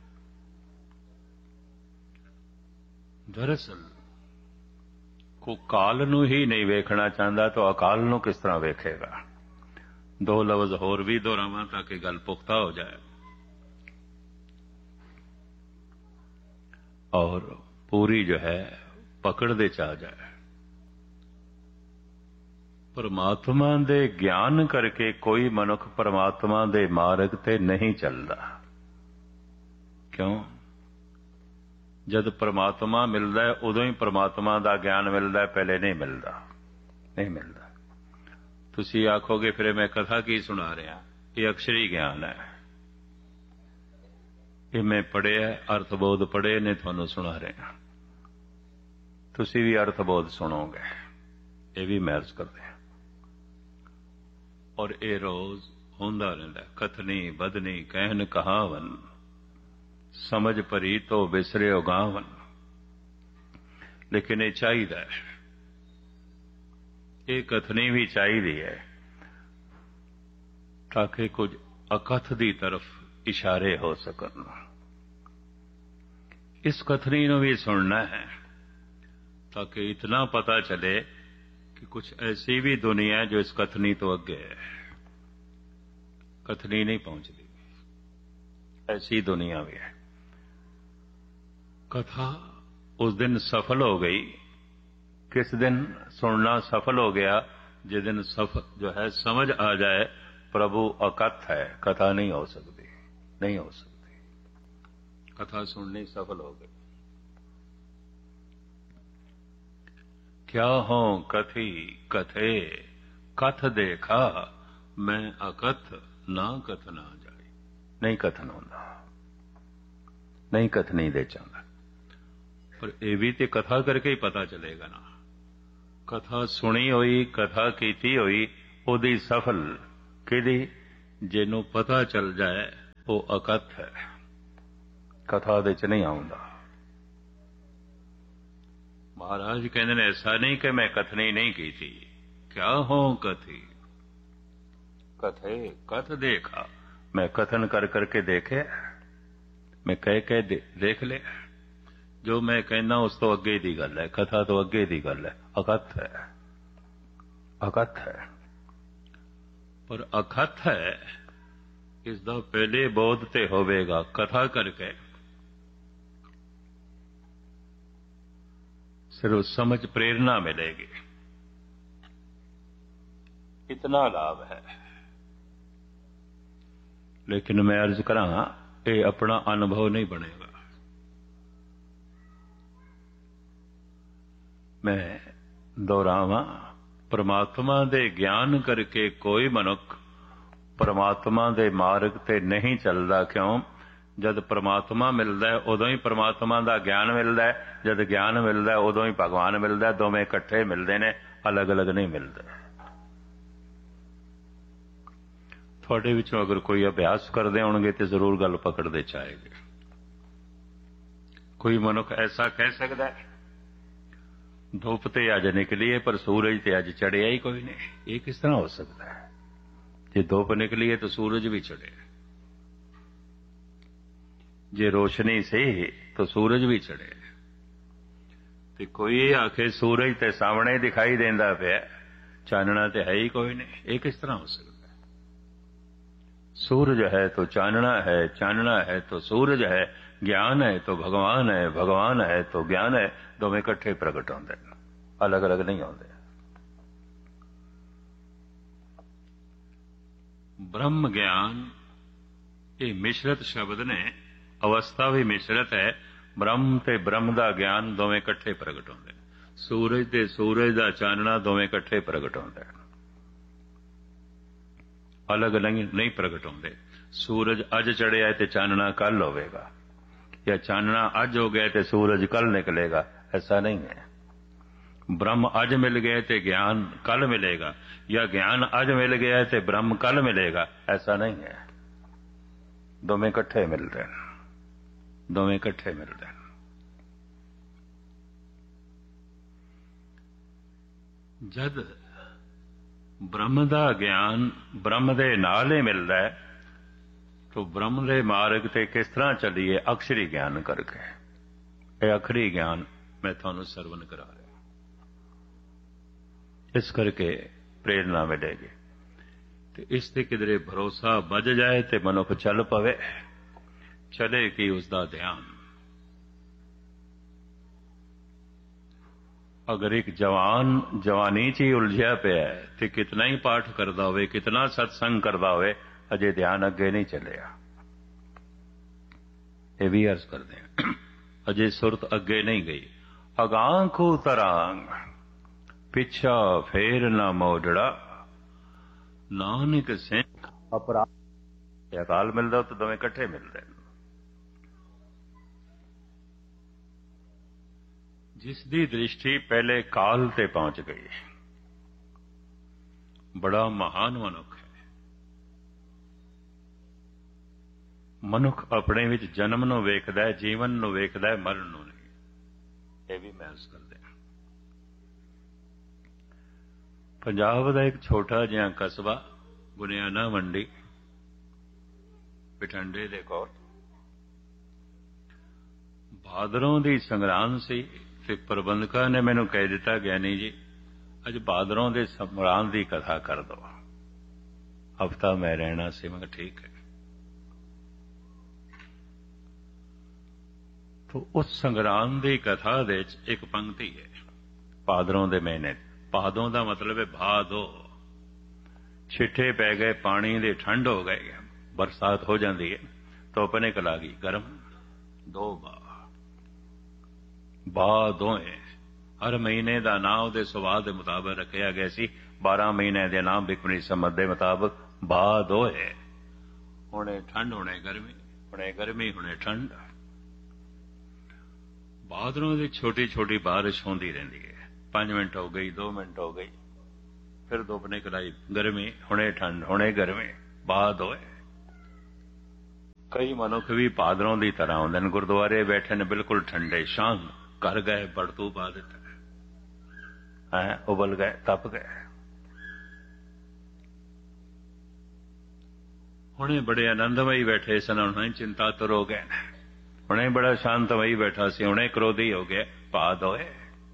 [SPEAKER 1] ਦਰਅਸਲ ਕੋ ਕਾਲ ਨੂੰ ਹੀ ਨਹੀਂ ਵੇਖਣਾ ਚਾਹੁੰਦਾ ਤਾਂ ਅਕਾਲ ਨੂੰ ਕਿਸ ਤਰ੍ਹਾਂ ਵੇਖੇਗਾ। ਦੋ ਲਫ਼ਜ਼ ਹੋਰ ਵੀ ਦੁਹਰਾਵਾਂ ਤਾਂ ਕਿ ਗੱਲ ਪੁਖਤਾ ਹੋ ਜਾਏ ਔਰ ਪੂਰੀ ਜੋ ਹੈ ਪਕੜ ਦੇ 'ਚ ਆ ਜਾਏ। ਪਰਮਾਤਮਾ ਦੇ ਗਿਆਨ ਕਰਕੇ ਕੋਈ ਮਨੁੱਖ ਪਰਮਾਤਮਾ ਦੇ ਮਾਰਗ ਤੇ ਨਹੀਂ ਚੱਲਦਾ। ਕਿਉਂ? ਜਦ ਪਰਮਾਤਮਾ ਮਿਲਦਾ ਹੈ ਉਦੋਂ ਹੀ ਪਰਮਾਤਮਾ ਦਾ ਗਿਆਨ ਮਿਲਦਾ ਹੈ, ਪਹਿਲੇ ਨਹੀਂ ਮਿਲਦਾ, ਨਹੀਂ ਮਿਲਦਾ। ਤੁਸੀਂ ਆਖੋਗੇ ਫਿਰ ਮੈਂ ਕਥਾ ਕੀ ਸੁਣਾ ਰਿਹਾ, ਇਹ ਅਕਸ਼ਰੀ ਗਿਆਨ ਹੈ, ਇਹ ਮੈਂ ਪੜ੍ਹਿਆ, ਅਰਥਬੋਧ ਪੜ੍ਹੇ ਨੇ ਤੁਹਾਨੂੰ ਸੁਣਾ ਰਿਹਾ। ਤੁਸੀਂ ਵੀ ਅਰਥਬੋਧ ਸੁਣੋਗੇ, ਇਹ ਵੀ ਮੈਂ ਅਰਜ਼ ਕਰਦੇ ਹਾਂ। ਔਰ ਇਹ ਰੋਜ਼ ਹੁੰਦਾ ਰਹਿੰਦਾ, ਕਥਨੀ ਬਦਨੀ ਕਹਿਨ ਕਹਾਵਨ, ਸਮਝ ਭਰੀ ਤੋਂ ਵਿਸਰਿਓ ਗਾਵਨ। ਲੇਕਿਨ ਇਹ ਚਾਹੀਦਾ ਹੈ, ਇਹ ਕਥਨੀ ਵੀ ਚਾਹੀਦੀ ਹੈ ਤਾਂ ਕਿ ਕੁਝ ਅਕਥ ਦੀ ਤਰਫ ਇਸ਼ਾਰੇ ਹੋ ਸਕਣ। ਇਸ ਕਥਨੀ ਨੂੰ ਵੀ ਸੁਣਨਾ ਹੈ ਤਾਂ ਕਿ ਇਤਨਾ ਪਤਾ ਚਲੇ कि कुछ ऐसी भी दुनिया है जो इस कथनी तो अगे है, कथनी नहीं पहुंचती, ऐसी दुनिया भी है। कथा उस दिन सफल हो गई, किस दिन सुनना सफल हो गया, जिस दिन जो है समझ आ जाए प्रभु अकथ है, कथा नहीं हो सकती, नहीं हो सकती। कथा सुननी सफल हो गई। क्या हो कथी कथे, कथ देखा मैं अकथ, ना कथ ना जाए। नहीं कथन होता, नहीं कथनी दे चाहता, पर ये भी तो कथा करके ही पता चलेगा ना। कथा सुनी हुई, कथा कीती हुई, ओदी सफल ਕਿਹਦੀ? ਜਿਹਨੂੰ ਪਤਾ ਚੱਲ ਜਾਏ ਉਹ ਅਕਥ ਹੈ, ਕਥਾ ਦੇ ਚ ਨਹੀਂ ਆਉਂਦਾ। ਮਹਾਰਾਜ ਕਹਿੰਦੇ ਨੇ ਐਸਾ ਨਹੀਂ ਕਿ ਮੈਂ ਕਥਨੀ ਨਹੀਂ ਕੀਤੀ, ਕਿਆ ਹੋ ਕਥੀ ਕਥੇ ਕਥ ਦੇਖਾ, ਮੈਂ ਕਥਨ ਕਰ ਕਰਕੇ ਦੇਖਿਆ, ਮੈਂ ਕਹਿ ਦੇਖ ਲਿਆ। ਜੋ ਮੈਂ ਕਹਿੰਦਾ ਉਸ ਤੋਂ ਅੱਗੇ ਦੀ ਗੱਲ ਹੈ, ਕਥਾ ਤੋਂ ਅੱਗੇ ਦੀ ਗੱਲ ਹੈ, ਅਕਥ ਹੈ, ਅਕਥ ਹੈ। ਪਰ ਅਕਥ ਹੈ, ਇਸ ਦਾ ਪਹਿਲੇ ਬੋਧ ਤੇ ਹੋਵੇਗਾ ਕਥਾ ਕਰਕੇ, ਸਿਰਫ ਸਮਝ ਪ੍ਰੇਰਨਾ ਮਿਲੇਗੀ, ਇਤਨਾ ਲਾਭ ਹੈ। ਲੇਕਿਨ ਮੈਂ ਅਰਜ਼ ਕਰਾਂ, ਇਹ ਆਪਣਾ ਅਨੁਭਵ ਨਹੀਂ ਬਣੇਗਾ। ਮੈਂ ਦੁਹਰਾਵਾਂ, ਪਰਮਾਤਮਾ ਦੇ ਗਿਆਨ ਕਰਕੇ ਕੋਈ ਮਨੁੱਖ ਪਰਮਾਤਮਾ ਦੇ ਮਾਰਗ ਤੇ ਨਹੀਂ ਚੱਲਦਾ। ਕਿਉਂ? ਜਦ ਪਰਮਾਤਮਾ ਮਿਲਦਾ ਹੈ ਉਦੋਂ ਹੀ ਪਰਮਾਤਮਾ ਦਾ ਗਿਆਨ ਮਿਲਦਾ ਹੈ, ਜਦ ਗਿਆਨ ਮਿਲਦਾ ਹੈ ਉਦੋਂ ਹੀ ਭਗਵਾਨ ਮਿਲਦਾ ਹੈ। ਦੋਵੇਂ ਇਕੱਠੇ ਮਿਲਦੇ ਨੇ, ਅਲੱਗ ਅਲੱਗ ਨਹੀਂ ਮਿਲਦੇ। ਤੁਹਾਡੇ ਵਿੱਚੋਂ ਅਗਰ ਕੋਈ ਅਭਿਆਸ ਕਰਦੇ ਹੋਣਗੇ ਤੇ ਜ਼ਰੂਰ ਗੱਲ ਪਕੜਦੇ ਚਾਹੇਗੇ। ਕੋਈ ਮਨੁੱਖ ਐਸਾ ਕਹਿ ਸਕਦਾ ਹੈ ਧੁੱਪ ਤੇ ਅੱਜ ਨਿਕਲੀ ਹੈ ਪਰ ਸੂਰਜ ਤੇ ਅੱਜ ਚੜਿਆ ਹੀ ਕੋਈ ਨਹੀਂ। ਇਹ ਕਿਸ ਤਰ੍ਹਾਂ ਹੋ ਸਕਦਾ ਹੈ? ਜੇ ਧੁੱਪ ਨਿਕਲੀ ਹੈ ਤਾਂ ਸੂਰਜ ਵੀ ਚੜਿਆ, ਜੇ ਰੋਸ਼ਨੀ ਸੀ ਤਾਂ ਸੂਰਜ ਵੀ ਚੜਿਆ। ਤੇ ਕੋਈ ਇਹ ਆਖੇ ਸੂਰਜ ਤੇ ਸਾਹਮਣੇ ਦਿਖਾਈ ਦਿੰਦਾ ਪਿਆ, ਚਾਨਣਾ ਤੇ ਹੈ ਹੀ ਕੋਈ ਨਹੀਂ। ਇਹ ਕਿਸ ਤਰ੍ਹਾਂ ਹੋ ਸਕਦਾ? सूरज है तो चानना है, चानना है तो सूरज है, ज्ञान है तो भगवान है, भगवान है तो ज्ञान है। दोवें इकट्ठे प्रगट होंदे, अलग अलग नहीं होंदे। ब्रह्म ज्ञान ये मिश्रित शब्द ने, अवस्था भी मिश्रित है। ब्रह्म ते ब्रह्म दा ज्ञान दोवें इकट्ठे प्रगट होंदे। सूरज ते सूरज दा चानना दोवें इकट्ठे प्रगट होंदे, अलग अलग नहीं प्रगट होंदे। सूरज अज चढ़िया है तो चानना कल होवेगा, या चानना अज हो गया तो सूरज कल निकलेगा, ऐसा नहीं है। ब्रह्म अज मिल गया तो ज्ञान कल मिलेगा, या ज्ञान अज मिल गया तो ब्रह्म कल मिलेगा, ऐसा नहीं है। दोवें इकट्ठे मिलते हैं, दोवें इकट्ठे मिलते हैं। जद ब्रह्म ਦਾ ਗਿਆਨ ਬ੍ਰਹਮ ਦੇ ਨਾਲ ਹੀ ਮਿਲਦਾ ਹੈ तो ब्रह्म ਦੇ ਮਾਰਗ ਤੇ ਕਿਸ ਤਰ੍ਹਾਂ ਚੱਲੀਏ? ਅਕਸ਼ਰੀ ਗਿਆਨ ਕਰਕੇ। ਇਹ ਅਖਰੀ ਗਿਆਨ ਮੈਂ ਤੁਹਾਨੂੰ ਸਰਵਨ ਕਰਾ ਰਿਹਾ, ਇਸ ਕਰਕੇ ਪ੍ਰੇਰਨਾ ਮਿਲੇਗੀ। ਤੇ ਇਸ ਤੇ ਕਿਧਰੇ ਭਰੋਸਾ ਵੱਜ ਜਾਏ ਤੇ ਮਨੁੱਖ ਚੱਲ ਪਵੇ, ਚਲੇ ਕਿ ਉਸ ਦਾ ਧਿਆਨ। अगर एक जवान जवानी च ही उलझिया पिया है तो कितना ही पाठ करता होवे, कितना सत्संग करता होवे, अजे ध्यान अगे नहीं चलिया। ये भी अर्ज करते हैं, अजे सुरत अगे नहीं गई। अगां को तरांग पिछा फेर ना मोड़ड़ा, नानक सिंह अपराध। अकाल मिलता तो दोवें इकट्ठे मिलते। जिसकी दृष्टि पहले काल ते पहुंच गई, बड़ा महान मनुख है। मनुख अपने विच जन्म नूं वेखदा है, जीवन नूं वेखदा है, मरण नूं नहीं। ये भी महसूस करते हैं। पंजाब का एक छोटा जिहा कस्बा गुनियाना मंडी पिठंडे दे कोल, भादरों दी संगरांद सी। ਤੇ ਪ੍ਰਬੰਧਕਾਂ ਨੇ ਮੈਨੂੰ ਕਹਿ ਦਿੱਤਾ, ਗਿਆਨੀ ਜੀ ਅੱਜ ਬਾਦਰੋਂ ਦੇ ਸੰਗਰਾਂਦ ਦੀ ਕਥਾ ਕਰ ਦੋ, ਹਫਤਾ ਮੈਂ ਰਹਿਣਾ ਸੀ। ਮੈਂ ਕਿਹਾ ਠੀਕ ਹੈ। तो उस संग्राम ਦੀ ਕਥਾ ਦੇ ਵਿੱਚ ਇੱਕ ਪੰਕਤੀ ਹੈ, ਭਾਦਰੋਂ ਦੇ ਮਹੀਨੇ। ਭਾਦੋਂ ਦਾ ਮਤਲਬ ਹੈ ਭਾਦੋ। ਛਿੱਠੇ ਪੈ ਗਏ, ਪਾਣੀ ਦੇ ਠੰਡ ਹੋ ਗਏ, ਬਰਸਾਤ ਹੋ ਜਾਂਦੀ ਹੈ, ਧੁੱਪ ਨਿਕਲ ਆ ਗਈ, ਗਰਮ। ਦੋ ਦੋਏ ਹਰ ਮਹੀਨੇ ਦਾ ਨਾਂ ਉਹਦੇ ਸੁਭਾਅ ਦੇ ਮੁਤਾਬਕ ਰੱਖਿਆ ਗਿਆ ਸੀ। 12 ਮਹੀਨੇ ਦੇ ਨਾਮ ਬਿਕਮਣੀ ਸੰਮਤ ਦੇ ਮੁਤਾਬਕ ਦੋਏ। ਹੁਣੇ ਠੰਡ, ਹੁਣੇ ਗਰਮੀ, ਹੁਣੇ ਗਰਮੀ, ਹੁਣੇ ਠੰਡ। ਬਾਦਰੋਂ ਦੀ ਛੋਟੀ ਛੋਟੀ ਬਾਰਿਸ਼ ਹੁੰਦੀ ਰਹਿੰਦੀ ਹੈ। 5 ਮਿੰਟ ਹੋ ਗਈ, 2 ਮਿੰਟ ਹੋ ਗਈ, ਫਿਰ ਧੁੱਪ ਨਿਕਲ ਆਈ, ਗਰਮੀ, ਹੁਣੇ ਠੰਡ, ਹੁਣੇ ਗਰਮੀ, ਬਾਦ ਹੋਏ। ਕਈ ਮਨੁੱਖ ਵੀ ਭਾਦਰੋਂ ਦੀ ਤਰ੍ਹਾਂ ਆਉਂਦੇ ਨੇ, ਗੁਰਦੁਆਰੇ ਬੈਠੇ ਨੇ ਬਿਲਕੁਲ ਠੰਡੇ, ਸ਼ਾਂਤ, ਘਰ ਗਏ ਬੜਤੂ ਪਾ ਦਿੱਤਾ ਹੈ, ਉਬਲ ਗਏ, ਤਪ ਗਏ। ਹੁਣੇ ਬੜੇ ਆਨੰਦਮਈ ਬੈਠੇ ਸਨ, ਹੁਣੇ ਚਿੰਤਾਤੁਰ ਹੋ ਗਏ ਨੇ, ਹੁਣੇ ਬੜਾ ਸ਼ਾਂਤਮਈ ਬੈਠਾ ਸੀ, ਹੁਣੇ ਕ੍ਰੋਧੀ ਹੋ ਗਏ, ਬਾਦ ਹੋਏ।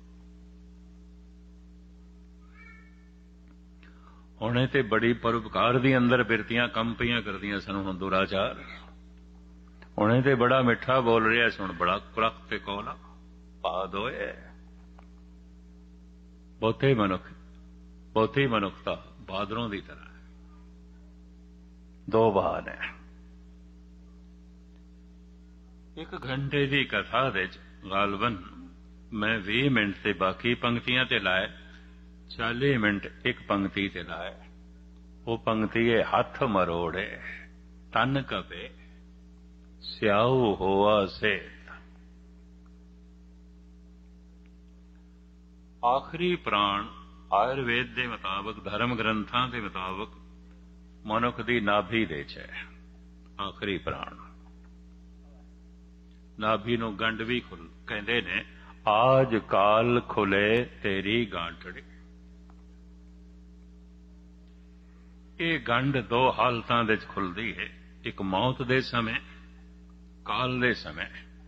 [SPEAKER 1] ਹੁਣੇ ਤੇ ਬੜੀ ਪਰਉਪਕਾਰ ਦੀ ਅੰਦਰ ਬਿਰਤੀਆਂ ਕੰਮ ਪਈਆਂ ਕਰਦੀਆਂ ਸਨ, ਹੁਣ ਦੁਰਾਚਾਰ। ਹੁਣੇ ਤੇ ਬੜਾ ਮਿੱਠਾ ਬੋਲ ਰਿਹਾ ਸੀ, ਹੁਣ ਬੜਾ ਕੁਲਕ ਤੇ ਕੋਲਾ, ਬਾਦ ਹੋਏ। ਬਹੁਤੀ ਮਨੁੱਖਤਾ ਬਾਦਰੋਂ ਦੀ ਤਰ੍ਹਾਂ ਹੈ। ਦੋ ਬਾਦ ਹੈ। 1 ਘੰਟੇ ਦੀ ਕਥਾ ਵਿੱਚ ਗਾਲਬਨ ਮੈਂ 20 ਮਿੰਟ ਤੇ ਬਾਕੀ ਪੰਕਤੀਆਂ ਤੇ ਲਾਏ, 40 ਮਿੰਟ ਇੱਕ ਪੰਕਤੀ ਤੇ ਲਾਏ। ਉਹ ਪੰਕਤੀ ਹੈ, ਹੱਥ ਮਰੋੜੇ ਤਨ ਕਪੇ ਸਿਆਉ ਹੋਆ ਸੇਤ। ਆਖਰੀ ਪ੍ਰਾਣ ਆਯੁਰਵੇਦ ਦੇ ਮੁਤਾਬਕ, ਧਰਮ ਗ੍ਰੰਥਾਂ ਦੇ ਮੁਤਾਬਕ ਮਨੁੱਖ ਦੀ ਨਾਭੀ ਦੇ ਚ ਹੈ। ਆਖਰੀ ਪ੍ਰਾਣ, ਨਾਭੀ ਨੂੰ ਗੰਢ ਵੀ ਕਹਿੰਦੇ ਨੇ। ਆਜ ਕਾਲ ਖੁਲੇ ਤੇਰੀ ਗਾਂਠੜੀ। ਇਹ ਗੰਢ ਦੋ ਹਾਲਤਾਂ ਵਿੱਚ ਖੁੱਲਦੀ ਹੈ, ਇੱਕ ਮੌਤ ਦੇ ਸਮੇਂ, ਕਾਲ ਦੇ ਸਮੇਂ।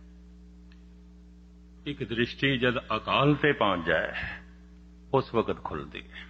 [SPEAKER 1] ਇੱਕ ਦ੍ਰਿਸ਼ਟੀ ਜਦ ਅਕਾਲ ਤੇ ਪਹੁੰਚ ਜਾਏ, ਉਸ ਵਕਤ ਖੁੱਲਦੀ ਹੈ।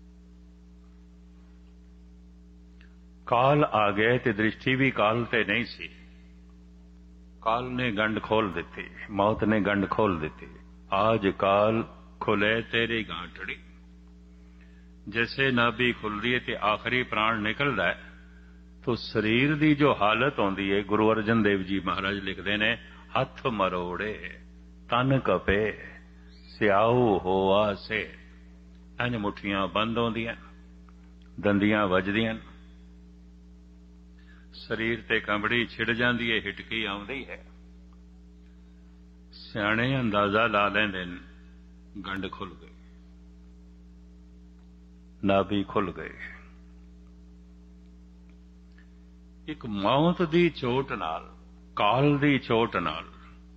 [SPEAKER 1] ਕਾਲ ਆ ਗਏ ਤੇ ਦ੍ਰਿਸ਼ਟੀ ਵੀ ਕਾਲ ਤੇ ਨਹੀਂ ਸੀ, ਕਾਲ ਨੇ ਗੰਢ ਖੋਲ ਦਿੱਤੀ, ਮੌਤ ਨੇ ਗੰਢ ਖੋਲ ਦਿੱਤੀ। ਆਜ ਕਾਲ ਖੁਲੇ ਤੇਰੀ ਗਾਂਠੜੀ। जैसे नाभि खुलती है तो आखिरी प्राण निकलता है, तो शरीर की जो हालत आती है, गुरु अर्जन देव जी महाराज लिखते हैं, हथ मरोड़े तन कपे सियाऊ होआ से। इंज मुठियां बंद होंदियां, दंदियां वजदियां, शरीर ते कंबड़ी छिड़ जाती है, हिटकी आउंदी है। सियाणे अंदाजा ला लेंदे ने, गंढ खुल गई, नाभि खुल गए। एक मौत दी चोट नाल, काल दी चोट नाल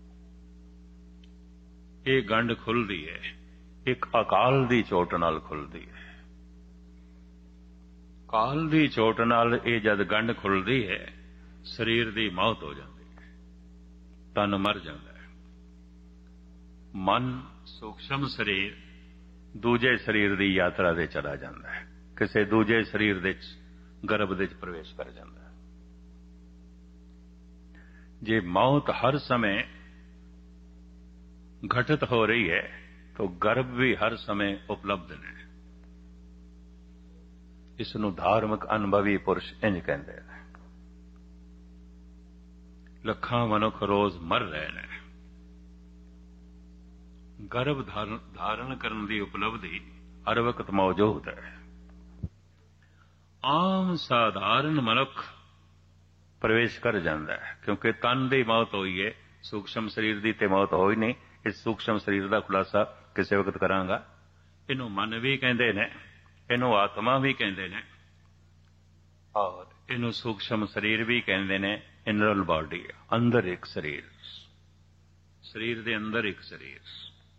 [SPEAKER 1] ये गंढ खुलदी है, एक अकाल दी चोट नाल खुलदी है। काल दी चोट नाल ये जद गंढ खुलदी है, शरीर दी मौत हो जाती है, तन मर जाता है। मन सूक्ष्म शरीर दूजे शरीर की यात्रा दे चला जाता है, किसी दूजे शरीर दे गर्भ दे प्रवेश कर जाता है। जे मौत हर समय घटित हो रही है, तो गर्भ भी हर समय उपलब्ध ने। इसनूं धार्मिक अनुभवी पुरुष इंज कहते हैं। लखां मनुख रोज मर रहे हैं, गर्भ धारण करने की उपलब्धि हर वक्त मौजूद है। आम साधारण मनुख प्रवेश कर जाता है, क्योंकि तन की मौत हुई है, सूक्ष्म शरीर की तो मौत हो ही नहीं। इस सूक्ष्म शरीर का खुलासा किसी वक्त करांगा। इनू मन भी कहते हैं, इनू आत्मा भी कहते हैं, और इनू सूक्ष्म शरीर भी कहते हैं। इनरल बॉडी, अंदर एक शरीर, शरीर के अंदर एक शरीर,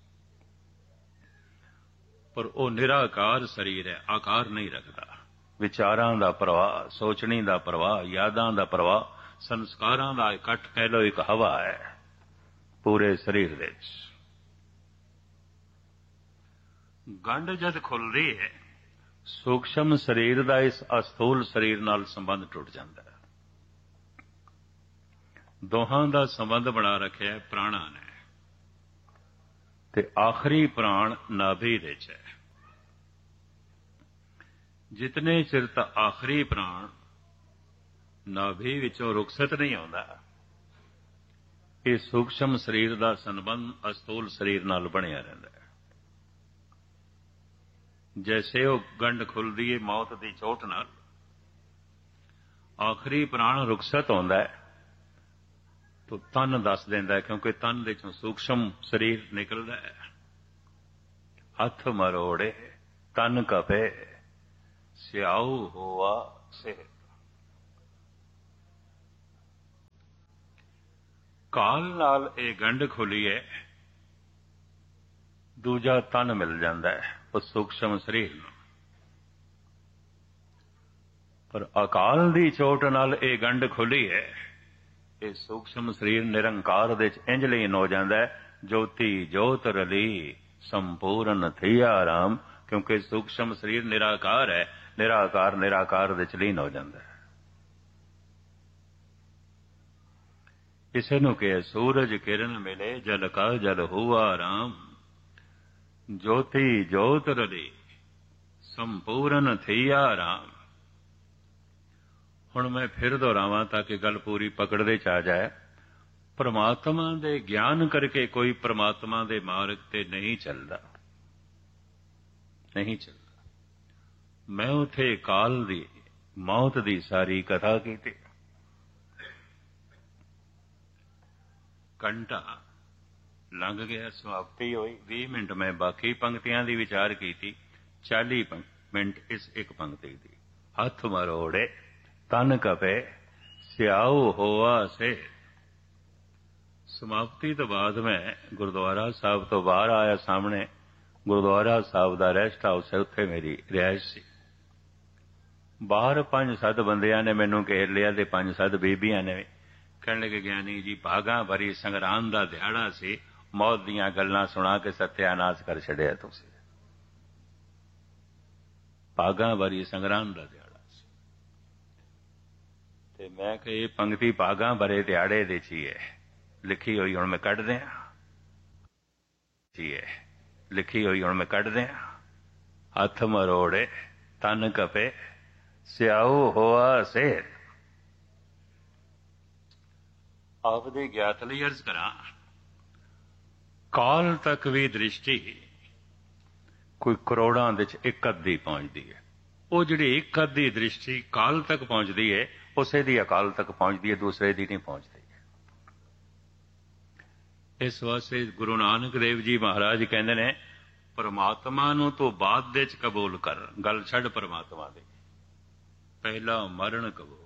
[SPEAKER 1] पर वह निराकार शरीर है, आकार नहीं रखता। विचारां दा प्रवाह, सोचनी दा प्रवाह, यादां दा प्रवाह, संस्कारां दा इकट्ठ कह लो, एक हवा है पूरे शरीर दे। गंढ जद खुलदी है, सूक्ष्म शरीर दा इस अस्थूल शरीर नाल संबंध टुट जाता है। दोहां दा संबंध बना रखिया है प्राणा ने, ते आखिरी प्राण नाभि दे च है। जितने चिर तक आखिरी प्राण नाभि विचों रुखसत नहीं आउंदा, ये सूक्ष्म शरीर का संबंध अस्थूल शरीर नाल बनिया रहिंदा है। जैसे वो गंढ खुलदी है मौत की चोट नाल, आखिरी प्राण रुखसत आउंदा है, तो तन दस देंदा है, क्योंकि तन दे चों सूक्ष्म शरीर निकलदा है। हथ मरोड़े तन कपे ਸਿਆਉ ਹੋਆ ਸਿਹਤ। ਕਾਲ ਨਾਲ ਇਹ ਗੰਢ ਖੁੱਲੀ ਹੈ, ਦੂਜਾ ਤਨ ਮਿਲ ਜਾਂਦਾ ਹੈ ਉਹ ਸੂਖਸ਼ਮ ਸਰੀਰ ਨੂੰ। ਪਰ ਅਕਾਲ ਦੀ ਚੋਟ ਨਾਲ ਇਹ ਗੰਢ ਖੁੱਲੀ ਹੈ, ਇਹ ਸੂਖਸ਼ਮ ਸਰੀਰ ਨਿਰੰਕਾਰ ਦੇ ਚ ਇੰਜ ਲੀਨ ਹੋ ਜਾਂਦਾ ਹੈ, ਜੋਤੀ ਜੋਤ ਰਲੀ ਸੰਪੂਰਨ ਥੀਆ ਰਾਮ। ਕਿਉਂਕਿ ਸੂਖਸ਼ਮ ਸਰੀਰ ਨਿਰਾਕਾਰ ਹੈ, ਨਿਰਾਕਾਰ ਨਿਰਾਕਾਰ ਦੇ ਚ ਲੀਨ ਹੋ ਜਾਂਦਾ ਹੈ। ਕਿਸੇ ਨੂੰ ਕਿ ਸੂਰਜ ਕਿਰਨ ਮਿਲੇ ਜਲ ਕਾ ਜਲ ਹੁਆ ਰਾਮ। ਜੋਤੀ ਜੋਤ ਰਲੀ ਸੰਪੂਰਨ ਥੀਆ ਰਾਮ। ਹੁਣ ਮੈਂ ਫਿਰ ਦੁਹਰਾਵਾਂ ਤਾਂ ਕਿ ਗੱਲ ਪੂਰੀ ਪਕੜਦੇ ਚ ਆ ਜਾਏ। ਪ੍ਰਮਾਤਮਾ ਦੇ ਗਿਆਨ ਕਰਕੇ ਕੋਈ ਪ੍ਰਮਾਤਮਾ ਦੇ ਮਾਰਗ ਤੇ ਨਹੀਂ ਚੱਲਦਾ, ਨਹੀਂ ਚੱਲਦਾ। ਮੈਂ ਉੱਥੇ ਕਾਲ ਦੀ ਮੌਤ ਦੀ ਸਾਰੀ ਕਥਾ ਕੀਤੀ। ਘੰਟਾ ਲੰਘ ਗਿਆ, ਸਮਾਪਤੀ ਹੋਈ। 20 ਮਿੰਟ ਮੈਂ ਬਾਕੀ ਪੰਕਤੀਆਂ ਦੀ ਵਿਚਾਰ ਕੀਤੀ, 40 ਮਿੰਟ ਇਸ ਇੱਕ ਪੰਕਤੀ ਦੀ। ਹੱਥ ਮਰੋੜੇ ਤਨ ਕਪੇ ਸਿਆਉ ਹੋਆ ਸੇ। ਸਮਾਪਤੀ ਤੋਂ ਬਾਅਦ ਮੈਂ ਗੁਰਦੁਆਰਾ ਸਾਹਿਬ ਤੋਂ ਬਾਹਰ ਆਇਆ। ਸਾਹਮਣੇ ਗੁਰਦੁਆਰਾ ਸਾਹਿਬ ਦਾ ਰੈਸਟ ਹਾਊਸ ਹੈ, ਉੱਥੇ ਮੇਰੀ ਰਿਹਾਇਸ਼ ਸੀ। ਬਾਹਰ 5-7 ਬੰਦਿਆਂ ਨੇ ਮੈਨੂੰ ਘੇਰ ਲਿਆ ਤੇ 5-7 ਬੀਬੀਆਂ ਨੇ। ਕਹਿਣ ਲੱਗੇ, ਗਿਆਨੀ ਜੀ ਭਾਗਾਂ ਭਰੀ ਸੰਗਰਾਮ ਦਾ ਦਿਹਾੜਾ ਸੀ, ਮੌਤ ਦੀਆਂ ਗੱਲਾਂ ਸੁਣਾ ਕੇ ਸਤਿਆਨਾਸ਼ ਕਰ ਛੱਡਿਆ ਤੁਸੀਂ। ਭਾਗਾਂ ਭਰੀ ਸੰਗਰਾਮ ਦਾ ਦਿਹਾੜਾ ਸੀ। ਤੇ ਮੈਂ ਕਿਹਾ ਇਹ ਪੰਕਤੀ ਭਾਗਾਂ ਭਰੇ ਦਿਹਾੜੇ ਦੇ ਚ ਹੀ ਹੈ ਲਿਖੀ ਹੋਈ, ਹੁਣ ਮੈਂ ਕੱਢ ਦਿਆਂ ਜੀ ਹੈ ਲਿਖੀ ਹੋਈ, ਹੁਣ ਮੈਂ ਕੱਢ ਦਿਆਂ। ਹੱਥ ਮਰੋੜੇ ਤਨ ਕਪੇ ਸਿਆਉ ਹੋਆ ਸਿਹਤ। ਆਪਦੀ ਗਿਆਤ ਲਈ ਅਰਜ਼ ਕਰਾਂ, ਕਾਲ ਤੱਕ ਵੀ ਦ੍ਰਿਸ਼ਟੀ ਕੋਈ ਕਰੋੜਾਂ ਦੇ ਚ ਇੱਕ ਅੱਧੀ ਪਹੁੰਚਦੀ ਹੈ। ਉਹ ਜਿਹੜੀ ਇੱਕ ਅੱਧੀ ਦ੍ਰਿਸ਼ਟੀ ਕਾਲ ਤੱਕ ਪਹੁੰਚਦੀ ਹੈ, ਉਸੇ ਦੀ ਅਕਾਲ ਤੱਕ ਪਹੁੰਚਦੀ ਹੈ, ਦੂਸਰੇ ਦੀ ਨਹੀਂ ਪਹੁੰਚਦੀ। ਇਸ ਵਾਸਤੇ ਗੁਰੂ ਨਾਨਕ ਦੇਵ ਜੀ ਮਹਾਰਾਜ ਕਹਿੰਦੇ ਨੇ, ਪਰਮਾਤਮਾ ਨੂੰ ਤੂੰ ਬਾਅਦ ਦੇ ਚ ਕਬੂਲ ਕਰ, ਗੱਲ ਛੱਡ ਪਰਮਾਤਮਾ ਦੀ। ਪਹਿਲਾ ਮਰਨ ਕਬੂਲ,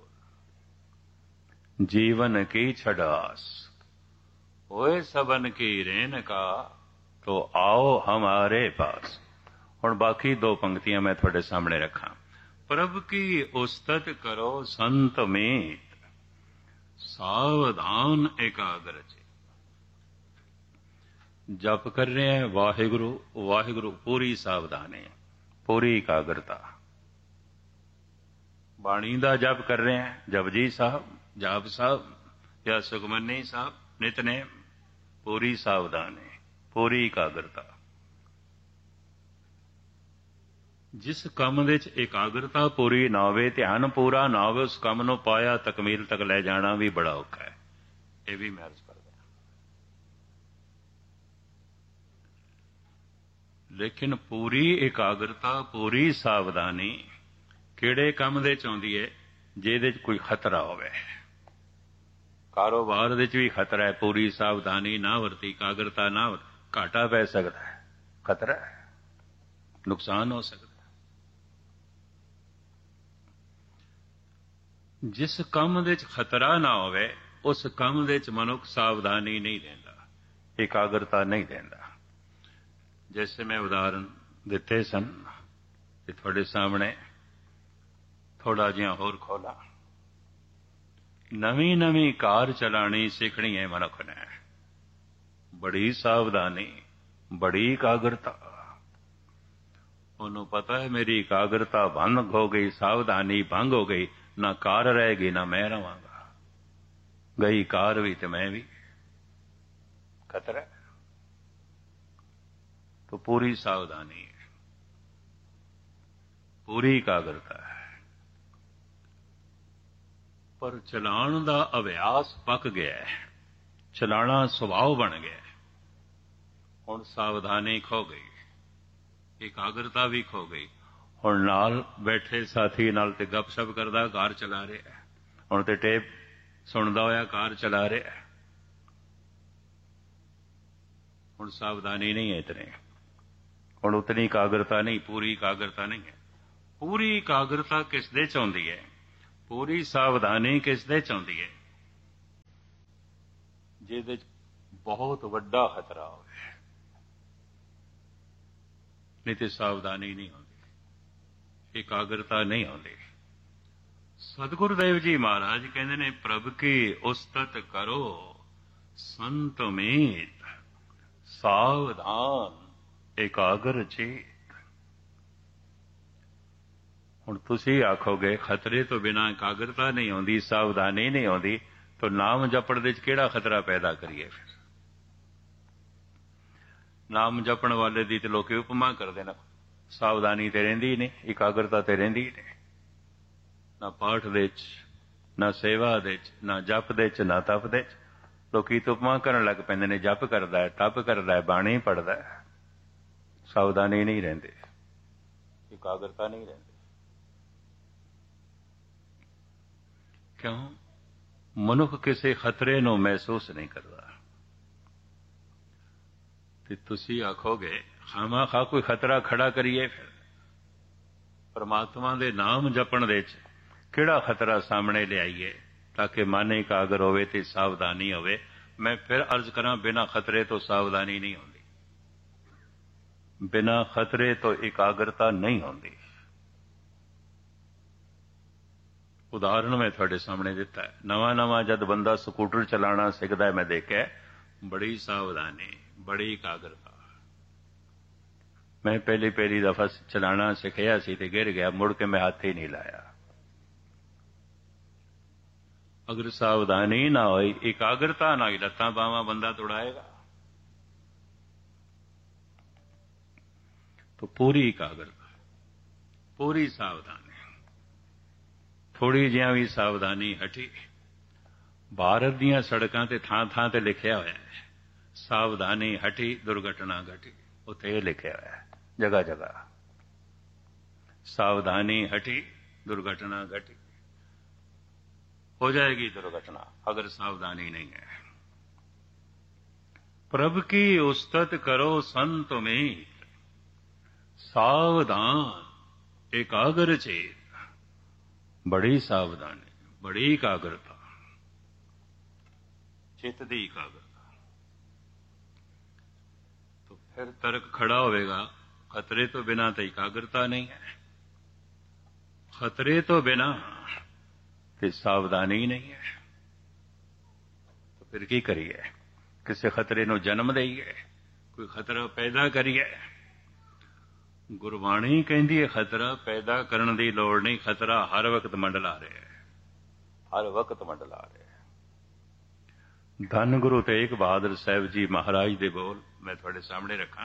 [SPEAKER 1] ਜੀਵਨ ਕੀ ਛਡਾਸ ਹੋਏ ਸਬਨ ਕੀ ਰੇਨ ਕਾ ਤੋ ਆਓ ਹਮਾਰੇ ਪਾਸ। ਹੁਣ ਬਾਕੀ 2 ਪੰਕਤੀਆਂ ਮੈਂ ਤੁਹਾਡੇ ਸਾਹਮਣੇ ਰੱਖਾਂ। ਪ੍ਰਭ ਕੀ ਉਸਤਤ ਕਰੋ ਸੰਤ ਮੀਤ, ਸਾਵਧਾਨ ਇਕਾਗਰ ਚ। ਜਪ ਕਰ ਰਹੇ ਹੈ ਵਾਹਿਗੁਰੂ ਵਾਹਿਗੁਰੂ, ਪੂਰੀ ਸਾਵਧਾਨੀ, ਪੂਰੀ ਇਕਾਗਰਤਾ। ਬਾਣੀ ਦਾ ਜਪ ਕਰ ਰਹੇ ਹੈ, ਜਪਜੀ ਸਾਹਿਬ, ਜਾਪ ਸਾਹਿਬ ਜਾਂ ਸੁਖਮਨੀ ਸਾਹਿਬ, ਨਿਤਨੇਮ, ਪੂਰੀ ਸਾਵਧਾਨੀ, ਪੂਰੀ ਇਕਾਗਰਤਾ। ਜਿਸ ਕੰਮ ਦੇ ਵਿੱਚ ਇਕਾਗਰਤਾ ਪੂਰੀ ਨਾ ਹੋਵੇ, ਧਿਆਨ ਪੂਰਾ ਨਾ ਹੋਵੇ, ਉਸ ਕੰਮ ਨੂੰ ਪਾਇਆ ਤਕਮੀਲ ਤੱਕ ਲੈ ਜਾਣਾ ਵੀ ਬੜਾ ਔਖਾ ਹੈ। ਇਹ ਵੀ ਮੈਂ ਅਰਜ਼ ਕਰਦਾ। ਲੇਕਿਨ ਪੂਰੀ ਇਕਾਗਰਤਾ, ਪੂਰੀ ਸਾਵਧਾਨੀ ਕਿਹੜੇ ਕੰਮ ਦੇ ਚ ਆਉਂਦੀ ਹੈ? ਜਿਹਦੇ ਚ ਕੋਈ ਖਤਰਾ ਹੋਵੇ। ਕਾਰੋਬਾਰ ਦੇ ਚ ਵੀ ਖਤਰਾ ਹੈ, ਪੂਰੀ ਸਾਵਧਾਨੀ ਨਾ ਵਰਤੀ, ਇਕਾਗਰਤਾ ਨਾ ਵਰਤੀ, ਘਾਟਾ ਪੈ ਸਕਦਾ ਹੈ, ਖਤਰਾ ਹੈ, ਨੁਕਸਾਨ ਹੋ ਸਕਦਾ। ਜਿਸ ਕੰਮ ਦੇ ਚ ਖਤਰਾ ਨਾ ਹੋਵੇ, ਉਸ ਕੰਮ ਦੇ ਚ ਮਨੁੱਖ ਸਾਵਧਾਨੀ ਨਹੀਂ ਦਿੰਦਾ, ਇਕਾਗਰਤਾ ਨਹੀਂ ਦਿੰਦਾ। ਜੈਸੇ ਮੈਂ ਉਦਾਹਰਨ ਦਿੱਤੇ ਸਨ ਤੇ ਤੁਹਾਡੇ ਸਾਹਮਣੇ ਥੋੜਾ ਜਿਹਾ ਹੋਰ ਖੋਲਾ। ਨਵੀਂ ਨਵੀਂ ਕਾਰ ਚਲਾਣੀ ਸਿੱਖਣੀ ਹੈ ਮਨੁੱਖ ਨੇ, ਬੜੀ ਸਾਵਧਾਨੀ, ਬੜੀ ਇਕਾਗਰਤਾ। ਉਹਨੂੰ ਪਤਾ ਹੈ ਮੇਰੀ ਇਕਾਗਰਤਾ ਭੰਗ ਹੋ ਗਈ, ਸਾਵਧਾਨੀ ਭੰਗ ਹੋ ਗਈ, ਨਾ ਕਾਰ ਰਹੇਗੀ ਨਾ ਮੈਂ ਰਵਾਂਗਾ, ਗਈ ਕਾਰ ਵੀ ਤੇ ਮੈਂ ਵੀ, ਖਤਰਾ। तो पूरी सावधानी है, पूरी इकाग्रता है। पर चलाण का अभ्यास पक गया है, चलाना सुभाव बन गया है। हुण सावधानी खो गई, इकाग्रता भी खो गई। हुण नाल बैठे साथी नाल ते गपशप करदा कार चला रहा है, हुण ते टेप सुनदा होया कार चला रहा है। हुण सावधानी नहीं है इतनी, हुण उतनी इकाग्रता नहीं, पूरी इकाग्रता नहीं है। ਪੂਰੀ ਇਕਾਗਰਤਾ ਕਿਸ ਦੇ ਚ ਆਉਂਦੀ ਹੈ, ਪੂਰੀ ਸਾਵਧਾਨੀ ਕਿਸ ਦੇ ਚ ਆਉਂਦੀ ਹੈ? ਜਿਹਦੇ ਚ ਬਹੁਤ ਵੱਡਾ ਖਤਰਾ ਹੋਵੇ, ਨਹੀਂ ਤੇ ਸਾਵਧਾਨੀ ਨਹੀਂ ਆਉਂਦੀ, ਇਕਾਗਰਤਾ ਨਹੀਂ ਆਉਂਦੀ। ਸਤਿਗੁਰਦੇਵ ਜੀ ਮਹਾਰਾਜ ਕਹਿੰਦੇ ਨੇ, ਪ੍ਰਭ ਕੀ ਉਸਤਤ ਕਰੋ ਸੰਤ ਮੀਤ, ਸਾਵਧਾਨ ਇਕਾਗਰ ਚੀਤ। ਹੁਣ ਤੁਸੀਂ ਆਖੋਗੇ ਖਤਰੇ ਤੋਂ ਬਿਨਾਂ ਇਕਾਗਰਤਾ ਨਹੀਂ ਆਉਂਦੀ, ਸਾਵਧਾਨੀ ਨਹੀਂ ਆਉਂਦੀ, ਤਾਂ ਨਾਮ ਜਪਣ ਦੇ ਚ ਕਿਹੜਾ ਖਤਰਾ ਪੈਦਾ ਕਰੀਏ? ਫਿਰ ਨਾਮ ਜਪਣ ਵਾਲੇ ਦੀ ਤੇ ਲੋਕੀ ਉਪਮਾ ਕਰਦੇ ਨੇ, ਸਾਵਧਾਨੀ ਤੇ ਰਹਿੰਦੀ ਨਹੀਂ, ਇਕਾਗਰਤਾ ਤੇ ਰਹਿੰਦੀ ਨਹੀਂ, ਨਾ ਪਾਠ ਦੇ ਚ, ਨਾ ਸੇਵਾ ਦੇ ਚ, ਨਾ ਜਪ ਦੇ ਚ, ਨਾ ਤਪ ਦੇ ਚ। ਲੋਕੀ ਉਪਮਾ ਕਰਨ ਲੱਗ ਪੈਂਦੇ ਨੇ, ਜਪ ਕਰਦਾ ਹੈ, ਤਪ ਕਰਦਾ ਹੈ, ਬਾਣੀ ਪੜ੍ਹਦਾ ਹੈ, ਸਾਵਧਾਨੀ ਨਹੀਂ ਰਹਿੰਦੇ, ਇਕਾਗਰਤਾ ਨਹੀਂ ਰਹਿੰਦੀ। ਕਿਉਂ? ਮਨੁੱਖ ਕਿਸੇ ਖਤਰੇ ਨੂੰ ਮਹਿਸੂਸ ਨਹੀਂ ਕਰਦਾ। ਤੇ ਤੁਸੀਂ ਆਖੋਗੇ ਖਾਮਾ ਕੋਈ ਖਤਰਾ ਖੜਾ ਕਰੀਏ, ਫਿਰ ਪਰਮਾਤਮਾ ਦੇ ਨਾਮ ਜਪਣ ਦੇ ਚ ਕਿਹੜਾ ਖਤਰਾ ਸਾਹਮਣੇ ਲਿਆਈਏ ਤਾਂ ਕਿ ਮਨ ਇਕਾਗਰ ਹੋਵੇ ਤੇ ਸਾਵਧਾਨੀ ਹੋਵੇ? ਮੈਂ ਫਿਰ ਅਰਜ਼ ਕਰਾਂ, ਬਿਨਾਂ ਖਤਰੇ ਤੋਂ ਸਾਵਧਾਨੀ ਨਹੀਂ ਹੁੰਦੀ, ਬਿਨਾਂ ਖਤਰੇ ਤੋਂ ਇਕਾਗਰਤਾ ਨਹੀਂ ਹੁੰਦੀ। ਉਦਾਹਰਨ ਮੈਂ ਤੁਹਾਡੇ ਸਾਹਮਣੇ ਦਿੱਤਾ ਹੈ। ਨਵਾਂ ਜਦ ਬੰਦਾ ਸਕੂਟਰ ਚਲਾਉਣਾ ਸਿੱਖਦਾ ਹੈ, ਮੈਂ ਦੇਖਿਆ ਬੜੀ ਸਾਵਧਾਨੀ, ਬੜੀ ਇਕਾਗਰਤਾ। ਮੈਂ ਪਹਿਲੀ ਦਫਾ ਚਲਾਉਣਾ ਸਿੱਖਿਆ ਸੀ ਤੇ ਗਿਰ ਗਿਆ, ਮੁੜ ਕੇ ਮੈਂ ਹੱਥ ਹੀ ਨਹੀਂ ਲਾਇਆ। ਅਗਰ ਸਾਵਧਾਨੀ ਨਾ ਹੋਈ, ਇਕਾਗਰਤਾ ਨਾ ਹੋਈ, ਲੱਤਾਂ ਬਾਹਾਂ ਬੰਦਾ ਤੁੜਾਏਗਾ। तो पूरी इकाग्रता, पूरी सावधानी। थोड़ी जिहा भी सावधानी हटी। भारत दीआं सड़कां ते थां ते लिखिया होया है, सावधानी हटी दुर्घटना घटी। उत्थे ये लिखिया होया है जगह जगह, सावधानी हटी दुर्घटना घटी। हो जाएगी दुर्घटना अगर सावधानी नहीं है। प्रभ की उस्तत करो संत में, सावधान एकाग्र चेत। बड़ी सावधानी, बड़ी एकाग्रता, चित्त दी एकाग्रता। तो फिर तर्क खड़ा होगा, खतरे तो बिना तो एकाग्रता नहीं है, खतरे तो बिना तो सावधानी नहीं है। तो फिर की करिए? किसी खतरे नूं जन्म देईए, कोई खतरा पैदा करिए? ਗੁਰਬਾਣੀ ਕਹਿੰਦੀ ਹੈ ਖਤਰਾ ਪੈਦਾ ਕਰਨ ਦੀ ਲੋੜ ਨਹੀਂ, ਖਤਰਾ ਹਰ ਵਕਤ ਮੰਡਲਾ ਰਿਹਾ ਹੈ, ਹਰ ਵਕਤ ਮੰਡਲਾ ਰਿਹਾ ਹੈ। ਧੰਨ ਗੁਰੂ ਤੇਗ ਬਹਾਦਰ ਸਾਹਿਬ ਜੀ ਮਹਾਰਾਜ ਦੇ ਬੋਲ ਮੈਂ ਤੁਹਾਡੇ ਸਾਹਮਣੇ ਰੱਖਾਂ।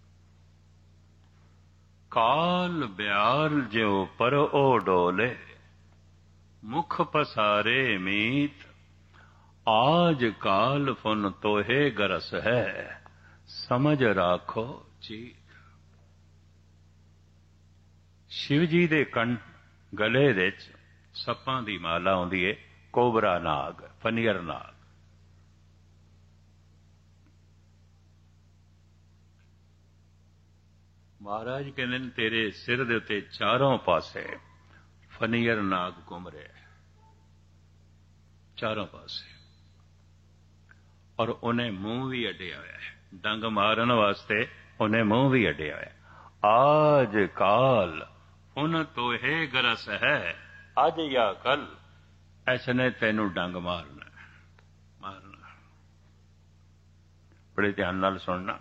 [SPEAKER 1] ਕਾਲ ਬਿਆਲ ਜਿਉ ਪਰ ਓ ਡੋਲੇ, ਮੁਖ ਪਸਾਰੇ ਮੀਤ। ਆਜ ਕਾਲ ਫੁਨ ਤੋਹੇ ਗਰਸ ਹੈ, ਸਮਝ ਰਾਖੋ ਚੀਤ। शिव जी दे गले दे सप्पां दी माला आउंदी है, कोबरा नाग, फनियर नाग। महाराज कहंदे ने तेरे सिर दे उत्ते चारों पासे फनियर नाग घूम रहे, चारों पासे, और उन्हें मुंह भी अड्डिया होया है, डंग मारन वास्ते उन्हें मुंह भी अड्डिया होया। आज काल उन तोहे गरस है, अज या कल ऐसने तेनू डंग मारना मारना। बड़े ध्यान नाल सुनना।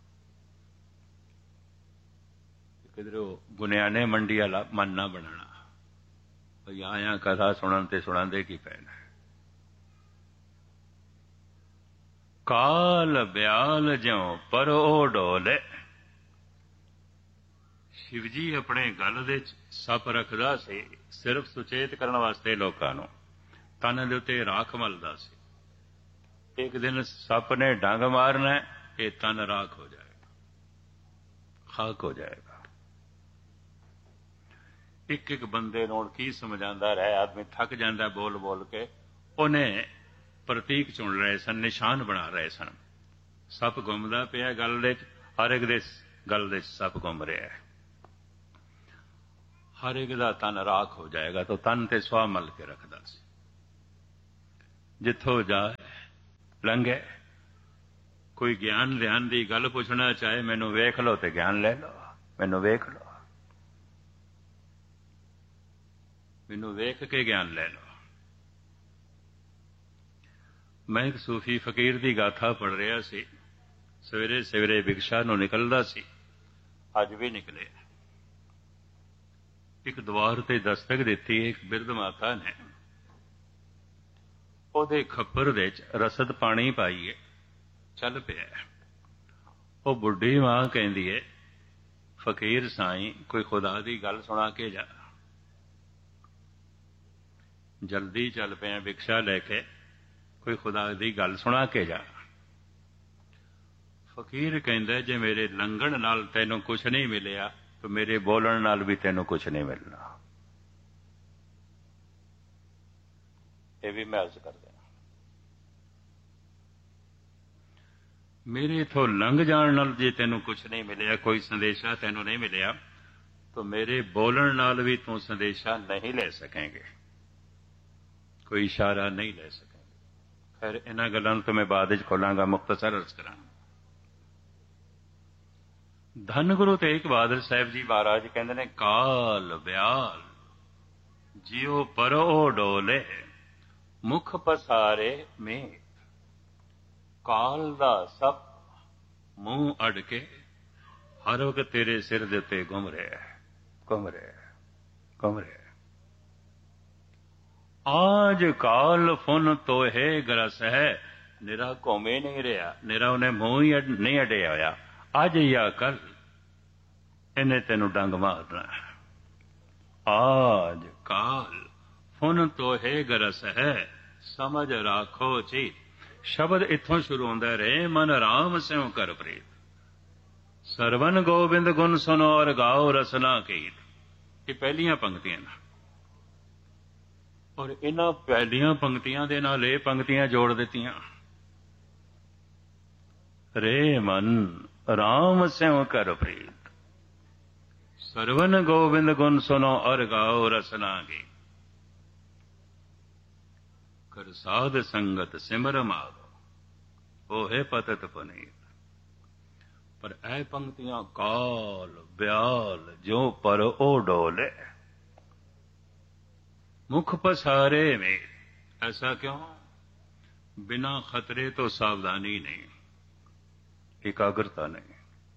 [SPEAKER 1] किधरों गुनियाने मंडी वाला मन ना बनाना, भाई आया कथा सुनन ते सुनांदे की पैना। काल ब्याल ज्यों पर ओ डोले। शिव जी अपने गल दे सप रखदा सी, सिर्फ सुचेत करने वास्ते लोकां नूं। तन दे उत्ते राख मलदा सी। एक दिन सप ने डंग मारना, ये तन राख हो जाएगा, खाक हो जाएगा। एक एक बंदे नूं की समझांदा रहे, आदमी थक जांदा बोल बोल के। उन्हें प्रतीक चुन रहे सन, निशान बना रहे सन। सप घुमदा पिया गल दे, हर एक दे गल दे सप घुम रहा है। ਹਰ ਇੱਕ ਦਾ ਤਨ ਰਾਖ ਹੋ ਜਾਏਗਾ। ਤਾਂ ਤਨ ਤੇ ਸੁਆਹ ਮਲ ਕੇ ਰੱਖਦਾ ਸੀ। ਜਿੱਥੋਂ ਜਾਏ ਲੰਘੇ, ਕੋਈ ਗਿਆਨ ਧਿਆਨ ਦੀ ਗੱਲ ਪੁੱਛਣਾ ਚਾਹੇ, ਮੈਨੂੰ ਵੇਖ ਲਓ ਤੇ ਗਿਆਨ ਲੈ ਲਓ, ਮੈਨੂੰ ਵੇਖ ਲਓ, ਮੈਨੂੰ ਵੇਖ ਕੇ ਗਿਆਨ ਲੈ ਲਓ। ਮੈਂ ਇੱਕ ਸੂਫੀ ਫਕੀਰ ਦੀ ਗਾਥਾ ਪੜ੍ਹ ਰਿਹਾ ਸੀ। ਸਵੇਰੇ ਸਵੇਰੇ ਬਿਕਸ਼ਾ ਨੂੰ ਨਿਕਲਦਾ ਸੀ, ਅੱਜ ਵੀ ਨਿਕਲੇ। ਇੱਕ ਦੁਆਰ ਤੇ ਦਸਤਕ ਦਿੱਤੀ। ਇੱਕ ਬਿਰਧ ਮਾਤਾ ਨੇ ਉਹਦੇ ਖੱਪਰ ਦੇ ਵਿੱਚ ਰਸਦ ਪਾਣੀ ਪਾਈਏ, ਚੱਲ ਪਿਆ। ਉਹ ਬੁੱਢੀ ਮਾਂ ਕਹਿੰਦੀ ਹੈ, ਫਕੀਰ ਸਾਈਂ ਕੋਈ ਖੁਦਾ ਦੀ ਗੱਲ ਸੁਣਾ ਕੇ ਜਾ। ਜਲਦੀ ਚੱਲ ਪਿਆ ਬਿਕਸ਼ਾ ਲੈ ਕੇ, ਕੋਈ ਖੁਦਾ ਦੀ ਗੱਲ ਸੁਣਾ ਕੇ ਜਾ। ਫਕੀਰ ਕਹਿੰਦਾ, ਜੇ ਮੇਰੇ ਲੰਘਣ ਨਾਲ ਤੈਨੂੰ ਕੁਛ ਨਹੀਂ ਮਿਲਿਆ ਤਾਂ ਮੇਰੇ ਬੋਲਣ ਨਾਲ ਵੀ ਤੈਨੂੰ ਕੁਛ ਨਹੀਂ ਮਿਲਣਾ। ਇਹ ਵੀ ਮੈਂ ਅਰਜ਼ ਕਰਦਾ, ਮੇਰੇ ਇਥੋਂ ਲੰਘ ਜਾਣ ਨਾਲ ਜੇ ਤੈਨੂੰ ਕੁਛ ਨਹੀਂ ਮਿਲਿਆ, ਕੋਈ ਸੰਦੇਸ਼ਾ ਤੈਨੂੰ ਨਹੀਂ ਮਿਲਿਆ, ਤਾਂ ਮੇਰੇ ਬੋਲਣ ਨਾਲ ਵੀ ਤੂੰ ਸੰਦੇਸ਼ਾ ਨਹੀਂ ਲੈ ਸਕੇਂਗੇ, ਕੋਈ ਇਸ਼ਾਰਾ ਨਹੀਂ ਲੈ ਸਕੇਂਗੇ। ਖੈਰ, ਇਹਨਾਂ ਗੱਲਾਂ ਨੂੰ ਤਾਂ ਮੈਂ ਬਾਅਦ ਵਿੱਚ ਖੋਲਾਂਗਾ, ਮੁਖਤਸਰ ਅਰਜ਼ ਕਰਾਂਗਾ। ਧੰਨ ਗੁਰੂ ਤੇਗ ਬਹਾਦਰ ਸਾਹਿਬ ਜੀ ਮਹਾਰਾਜ ਕਹਿੰਦੇ ਨੇ, ਕਾਲ ਬਿਆਲ ਜਿਉ ਪਰੋ ਡੋਲੇ, ਮੁਖ ਪਸਾਰੇ ਮੇਤ। ਕਾਲ ਦਾ ਸੱਪ ਮੂੰਹ ਅੜ ਕੇ ਹਰ ਵਕਤ ਤੇਰੇ ਸਿਰ ਦੇ ਉੱਤੇ ਘੁੰਮ ਰਿਹਾ, ਘੁੰਮ ਰਿਹਾ, ਘੁੰਮ ਰਿਹਾ। ਆਜ ਕਾਲ ਫੁਨ ਤੋਹੇ ਗਰਸ ਹੈ, ਨਿਰਾ ਘੁੰਮੇ ਨਹੀਂ ਰਿਹਾ, ਨਿਰਾ ਉਹਨੇ ਮੂੰਹ ਹੀ ਨਹੀਂ ਅੜਿਆ ਹੋਇਆ। ਅੱਜ ਜਾਂ ਕੱਲ ਇਹਨੇ ਤੈਨੂੰ ਡੰਗ ਮਾਰਨਾ। ਆਜ ਕਾਲ ਫੁਨ ਤੋਹੇ ਗਰਸ ਹੈ, ਸਮਝ ਰਾਖੋ ਚੀਤ। ਸ਼ਬਦ ਇੱਥੋਂ ਸ਼ੁਰੂ ਹੁੰਦਾ ਰਹੇ, ਮਨ ਰਾਮ ਸਿਉ ਕਰ ਪ੍ਰੀਤ। ਸਰਵਨ ਗੋਬਿੰਦ ਗੁਣ ਸੁਨੋ ਔਰ ਗਾਓ ਰਸਨਾ ਕੀਤ। ਇਹ ਪਹਿਲੀਆਂ ਪੰਕਤੀਆਂ ਨੇ, ਔਰ ਇਹਨਾਂ ਪਹਿਲੀਆਂ ਪੰਕਤੀਆਂ ਦੇ ਨਾਲ ਇਹ ਪੰਕਤੀਆਂ ਜੋੜ ਦਿੱਤੀਆਂ। ਰੇ ਮਨ ਰਾਮ ਸਿਉ ਕਰ ਪ੍ਰੀਤ, ਸਰਵਨ ਗੋਬਿੰਦ ਗੁਣ ਸੁਨੋ ਔਰ ਗਾਓ ਰਸਨਾ ਗੀਤ। ਕਰ ਸਾਧ ਸੰਗਤ ਸਿਮਰ ਮਾਗੋ, ਉਹੇ ਪਤਤ ਪੁਨੀਤ। ਪਰ ਇਹ ਪੰਕਤੀਆਂ ਕਾਲ ਬਿਆਲ ਜੋ ਪਰ ਉਹ ਡੋਲੇ, ਮੁਖ ਪਸਾਰੇ में। ऐसा क्यों? बिना खतरे तो सावधानी नहीं, एकाग्रता नहीं।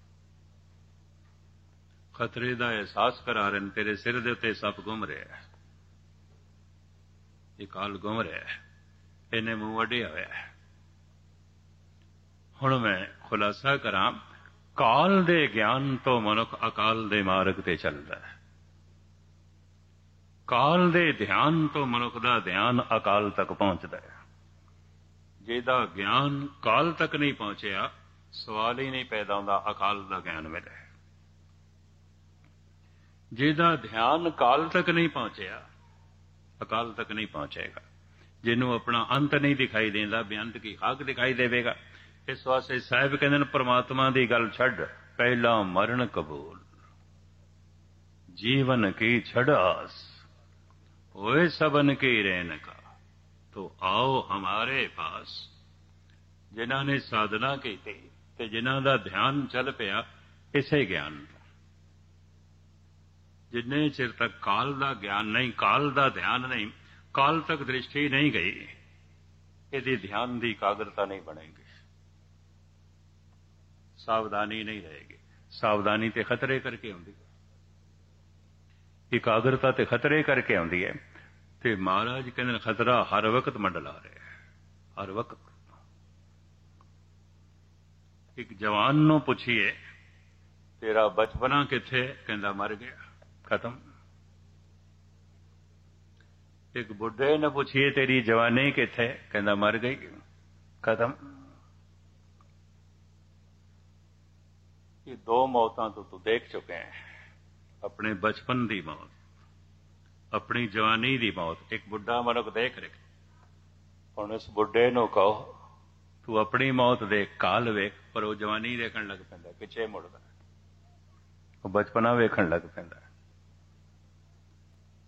[SPEAKER 1] खतरे का एहसास करा रहे, तेरे सिर दे उत्ते सप घुम रहा है, ये काल घुम रहा है, इन्हें मूंह अड्डिया होया है। हुण मैं खुलासा करा, काल दे ज्ञान तो मनुख अकाल दे मार्ग ते चलदा है। काल दे ध्यान तो मनुख दा ध्यान अकाल तक पहुंचता है। ਜਿਹਦਾ ਗਿਆਨ ਕਾਲ ਤੱਕ ਨਹੀਂ ਪਹੁੰਚਿਆ, ਸਵਾਲ ਹੀ ਨਹੀਂ ਪੈਦਾ ਹੁੰਦਾ ਅਕਾਲ ਦਾ ਗਿਆਨ ਮਿਲੇ। ਜਿਹਦਾ ਧਿਆਨ ਕਾਲ ਤੱਕ ਨਹੀਂ ਪਹੁੰਚਿਆ, ਅਕਾਲ ਤੱਕ ਨਹੀਂ ਪਹੁੰਚੇਗਾ। ਜਿਹਨੂੰ ਆਪਣਾ ਅੰਤ ਨਹੀਂ ਦਿਖਾਈ ਦੇਂਦਾ, ਬੇਅੰਤ ਕੀ ਹੱਕ ਦਿਖਾਈ ਦੇਵੇਗਾ। ਇਸ ਵਾਸਤੇ ਸਾਹਿਬ ਕਹਿੰਦੇ ਨੇ, ਪਰਮਾਤਮਾ ਦੀ ਗੱਲ ਛੱਡ, ਪਹਿਲਾ ਮਰਨ ਕਬੂਲ, ਜੀਵਨ ਕੀ ਛੜ ਆਸ, ਹੋਏ ਸਬਨ ਕੀ ਰਹਿਨ ਕਾ, तो आओ हमारे पास। जिन्हां ने साधना की ते जिन्हां दा ध्यान चल पिया इसे ज्ञान, जिन्ने चिर तक काल दा ज्ञान नहीं, काल दा ध्यान नहीं, काल तक दृष्टि नहीं गई, यदि ध्यान दी एकाग्रता नहीं बनेगी, सावधानी नहीं रहेगी। सावधानी ते खतरे करके आउंदी है, एकाग्रता ते खतरे करके आउंदी है। ਤੇ ਮਹਾਰਾਜ ਕਹਿੰਦੇ ਨੇ, ਖਤਰਾ ਹਰ ਵਕਤ ਮੰਡਲਾ ਰਿਹਾ, ਹਰ ਵਕਤ। ਇੱਕ ਜਵਾਨ ਨੂੰ ਪੁੱਛੀਏ, ਤੇਰਾ ਬਚਪਨਾ ਕਿੱਥੇ? ਕਹਿੰਦਾ ਮਰ ਗਿਆ, ਖਤਮ। ਇੱਕ ਬੁੱਢੇ ਨੂੰ ਪੁੱਛੀਏ, ਤੇਰੀ ਜਵਾਨੀ ਕਿੱਥੇ? ਕਹਿੰਦਾ ਮਰ ਗਈ, ਖਤਮ। ਇਹ ਦੋ ਮੌਤਾਂ ਤੋਂ ਤੂੰ ਦੇਖ ਚੁੱਕੇ ਹੈ, ਆਪਣੇ ਬਚਪਨ ਦੀ ਮੌਤ, अपनी जवानी दी मौत। एक बुढ़ा मनुख देख रहे, हुण इस बुढ़े नूं कहो तू अपनी मौत देख, काल वेख, पर वो जवानी देखण लग पैंदा, पिछे मुड़दा, वो बचपना वेखण लग पैंदा।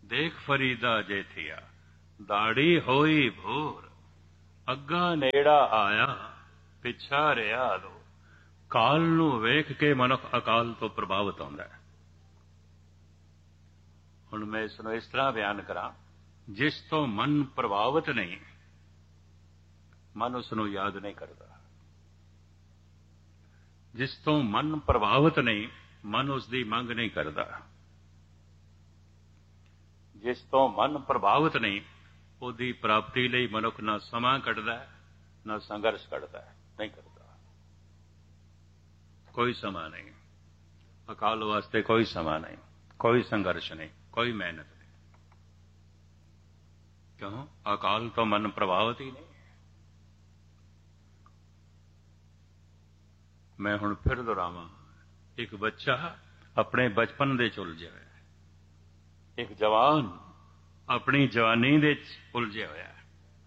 [SPEAKER 1] ਦੇਖ ਫਰੀਦਾ ਜੇਠੀਆ, ਦਾੜੀ ਹੋਈ ਭੋਰ, ਅੱਗਾ ਨੇੜਾ ਆਇਆ, ਪਿੱਛਾ ਰਿਹਾ ਲੋ। ਕਾਲ ਨੂੰ ਵੇਖ ਕੇ ਮਨੁੱਖ ਅਕਾਲ ਤੋਂ ਪ੍ਰਭਾਵਿਤ ਹੁੰਦਾ ਹੈ। ਹੁਣ ਮੈਂ ਇਸ ਨੂੰ ਇਸ ਤਰ੍ਹਾਂ ਬਿਆਨ ਕਰਾਂ, ਜਿਸ ਤੋਂ ਮਨ ਪ੍ਰਭਾਵਿਤ ਨਹੀਂ, ਮਨ ਉਸ ਨੂੰ ਯਾਦ ਨਹੀਂ ਕਰਦਾ। ਜਿਸ ਤੋਂ ਮਨ ਪ੍ਰਭਾਵਿਤ ਨਹੀਂ, ਮਨ ਉਸ ਦੀ ਮੰਗ ਨਹੀਂ ਕਰਦਾ। ਜਿਸ ਤੋਂ ਮਨ ਪ੍ਰਭਾਵਿਤ ਨਹੀਂ, ਉਹਦੀ ਪ੍ਰਾਪਤੀ ਲਈ ਮਨੁੱਖ ਨਾ ਸਮਾਂ ਕੱਢਦਾ ਹੈ, ਨਾ ਸੰਘਰਸ਼ ਕੱਢਦਾ ਹੈ, ਨਹੀਂ ਕਰਦਾ। ਕੋਈ ਸਮਾਂ ਨਹੀਂ, ਅਕਾਲ ਵਾਸਤੇ ਕੋਈ ਸਮਾਂ ਨਹੀਂ, ਕੋਈ ਸੰਘਰਸ਼ ਨਹੀਂ, ਕੋਈ ਮਿਹਨਤ ਨਹੀਂ। ਕਿਉਂ? ਅਕਾਲ ਤੋਂ ਮਨ ਪ੍ਰਭਾਵਿਤ ਹੀ ਨਹੀਂ। ਮੈਂ ਹੁਣ ਫਿਰ ਦੁਹਰਾਵਾਂ, ਇੱਕ ਬੱਚਾ ਆਪਣੇ ਬਚਪਨ ਦੇ 'ਚ ਉਲਝਿਆ ਹੋਇਆ ਹੈ, ਇੱਕ ਜਵਾਨ ਆਪਣੀ ਜਵਾਨੀ ਦੇ 'ਚ ਉਲਝਿਆ ਹੋਇਆ ਹੈ।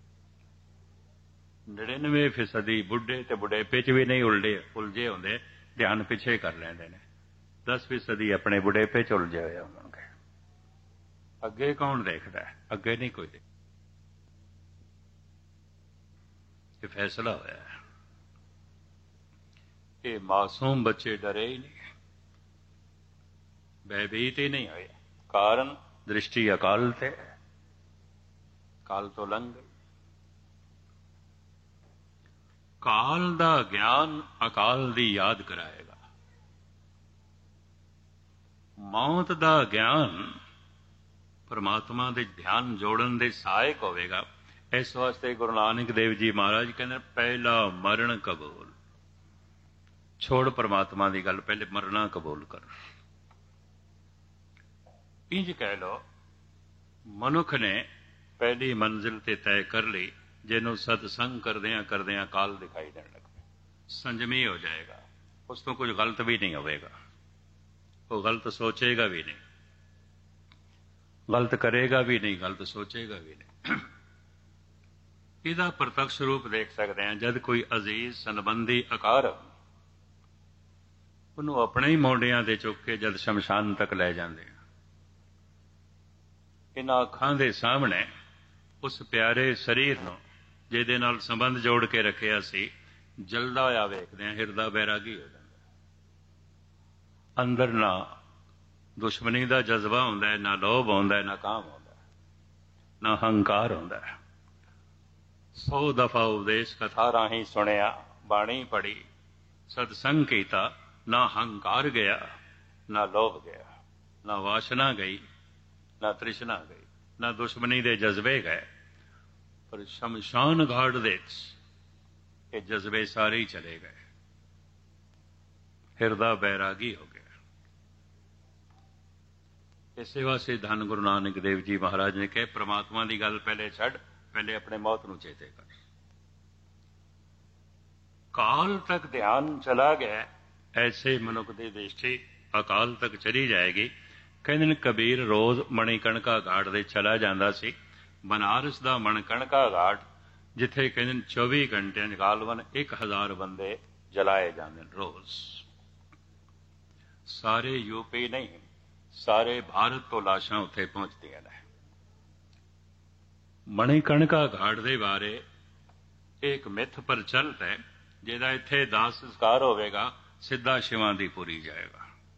[SPEAKER 1] 99% ਬੁੱਢੇ ਤੇ ਬੁਢੇਪੇ 'ਚ ਵੀ ਨਹੀਂ ਉਲਝੇ ਹੁੰਦੇ, ਧਿਆਨ ਪਿੱਛੇ ਕਰ ਲੈਂਦੇ ਨੇ। 10% ਆਪਣੇ ਬੁਢੇਪੇ 'ਚ ਉਲਝੇ ਹੋਏ ਹੋਣਗੇ। ਅੱਗੇ ਕੌਣ ਦੇਖਦਾ ਹੈ? ਅੱਗੇ ਨਹੀਂ ਕੋਈ ਦੇਖਦਾ। ਇਹ ਫੈਸਲਾ ਹੋਇਆ ਹੈ। ਇਹ ਮਾਸੂਮ ਬੱਚੇ ਡਰੇ ਹੀ ਨਹੀਂ, ਭੈਭੀਤ ਹੀ ਨਹੀਂ ਹੋਏ। ਕਾਰਨ ਦ੍ਰਿਸ਼ਟੀ ਅਕਾਲ ਤੇ, ਕਾਲ ਤੋਂ ਲੰਘ ਗਈ। ਕਾਲ ਦਾ ਗਿਆਨ ਅਕਾਲ ਦੀ ਯਾਦ ਕਰਾਏਗਾ। ਮੌਤ ਦਾ ਗਿਆਨ ਪਰਮਾਤਮਾ ਦੇ ਧਿਆਨ ਜੋੜਨ ਦੇ ਸਹਾਇਕ ਹੋਵੇਗਾ। ਇਸ ਵਾਸਤੇ ਗੁਰੂ ਨਾਨਕ ਦੇਵ ਜੀ ਮਹਾਰਾਜ ਕਹਿੰਦੇ, ਪਹਿਲਾ ਮਰਨ ਕਬੂਲ। ਛੋੜ ਪਰਮਾਤਮਾ ਦੀ ਗੱਲ, ਪਹਿਲੇ ਮਰਨਾ ਕਬੂਲ ਕਰ। ਇੰਜ ਕਹਿ ਲਓ, ਮਨੁੱਖ ਨੇ ਪਹਿਲੀ ਮੰਜ਼ਿਲ ਤੇ ਤੈਅ ਕਰ ਲਈ, ਜਿਹਨੂੰ ਸਤਸੰਗ ਕਰਦਿਆਂ ਕਰਦਿਆਂ ਕਾਲ ਦਿਖਾਈ ਦੇਣ ਲੱਗ ਪਿਆ। ਸੰਜਮੀ ਹੋ ਜਾਏਗਾ, ਉਸ ਤੋਂ ਕੁਝ ਗਲਤ ਵੀ ਨਹੀਂ ਹੋਵੇਗਾ। ਉਹ ਗਲਤ ਸੋਚੇਗਾ ਵੀ ਨਹੀਂ, ਗਲਤ ਕਰੇਗਾ ਵੀ ਨਹੀਂ, ਗਲਤ ਸੋਚੇਗਾ ਵੀ ਨਹੀਂ। ਇਹਦਾ ਪ੍ਰਤੱਖ ਰੂਪ ਦੇਖ ਸਕਦੇ ਹਾਂ, ਜਦ ਕੋਈ ਅਜ਼ੀਜ਼ ਸੰਬੰਧੀ ਅਕਾਰਬ ਉਹਨੂੰ ਆਪਣੇ ਹੀ ਮੋਢਿਆਂ ਤੇ ਚੁੱਕ ਕੇ ਜਦ ਸ਼ਮਸ਼ਾਨ ਤੱਕ ਲੈ ਜਾਂਦੇ ਆ, ਇਹਨਾਂ ਅੱਖਾਂ ਦੇ ਸਾਹਮਣੇ ਉਸ ਪਿਆਰੇ ਸਰੀਰ ਨੂੰ ਜਿਹਦੇ ਨਾਲ ਸੰਬੰਧ ਜੋੜ ਕੇ ਰੱਖਿਆ ਸੀ, ਜਲਦਾ ਹੋਇਆ ਵੇਖਦੇ ਹਾਂ, ਹਿਰਦਾ ਬੈਰਾਗੀ ਹੋ ਜਾਂਦਾ। ਅੰਦਰ ਨਾ ਦੁਸ਼ਮਣੀ ਦਾ ਜਜ਼ਬਾ ਹੁੰਦਾ ਹੈ, ਨਾ ਲੋਭ ਹੁੰਦਾ ਹੈ, ਨਾ ਕਾਮ ਹੁੰਦਾ ਹੈ, ਨਾ ਹੰਕਾਰ ਹੁੰਦਾ ਹੈ। 100 ਦਫਾ ਉਪਦੇਸ਼ ਕਥਾ ਰਾਹੀਂ ਸੁਣਿਆ, ਬਾਣੀ ਪੜ੍ਹੀ, ਸਤਸੰਗ ਕੀਤਾ, ਨਾ ਹੰਕਾਰ ਗਿਆ, ਨਾ ਲੋਭ ਗਿਆ, ਨਾ ਵਾਸ਼ਨਾ ਗਈ, ਨਾ ਤ੍ਰਿਸ਼ਨਾ ਗਈ, ਨਾ ਦੁਸ਼ਮਣੀ ਦੇ ਜਜ਼ਬੇ ਗਏ। ਪਰ ਸ਼ਮਸ਼ਾਨ ਘਾਟ ਦੇ ਇਹ ਜਜ਼ਬੇ ਸਾਰੇ ਹੀ ਚਲੇ ਗਏ, ਹਿਰਦਾ ਬੈਰਾਗੀ ਹੋ ਗਿਆ। ਇਸੇ ਵਾਸਤੇ ਧੰਨ ਗੁਰੂ ਨਾਨਕ ਦੇਵ ਜੀ ਮਹਾਰਾਜ ਨੇ ਕਿਹਾ, ਪ੍ਰਮਾਤਮਾ ਦੀ ਗੱਲ ਪਹਿਲੇ ਛੱਡ, ਪਹਿਲੇ ਆਪਣੇ ਮੌਤ ਨੂੰ ਚੇਤੇ ਕਰ। ਕਾਲ ਤੱਕ ਧਿਆਨ ਚਲਾ ਗਿਆ, ਐਸੇ ਮਨੁੱਖ ਦੀ ਦ੍ਰਿਸ਼ਟੀ ਅਕਾਲ ਤੱਕ ਚਲੀ ਜਾਏਗੀ। ਕਹਿੰਦੇ ਨੇ ਕਬੀਰ ਰੋਜ਼ ਮਣੀਕਣਕਾ ਘਾਟ ਦੇ ਚਲਾ ਜਾਂਦਾ ਸੀ। ਬਨਾਰਸ ਦਾ ਮਣਕਣਕਾ ਘਾਟ, ਜਿੱਥੇ ਕਹਿੰਦੇ ਨੇ 24 ਘੰਟਿਆਂ 'ਚ ਗਾਲਵਨ 1000 ਬੰਦੇ ਜਲਾਏ ਜਾਂਦੇ ਨੇ ਰੋਜ਼। ਸਾਰੇ ਯੂਪੀ ਨਹੀਂ, ਸਾਰੇ ਭਾਰਤ ਤੋਂ ਲਾਸ਼ਾਂ ਉੱਥੇ ਪਹੁੰਚਦੀਆਂ ਨੇ। ਮਣੀਕਣਕਾ ਘਾਟ ਦੇ ਬਾਰੇ ਇੱਕ ਮਿੱਥ ਪ੍ਰਚਲਿਤ ਹੈ, ਜਿਹਦਾ ਇੱਥੇ ਦਾਹ ਸੰਸਕਾਰ ਹੋਵੇਗਾ, ਸਿੱਧਾ ਸ਼ਿਵਾਂ ਦੀ ਪੁਰੀ ਜਾਏਗਾ।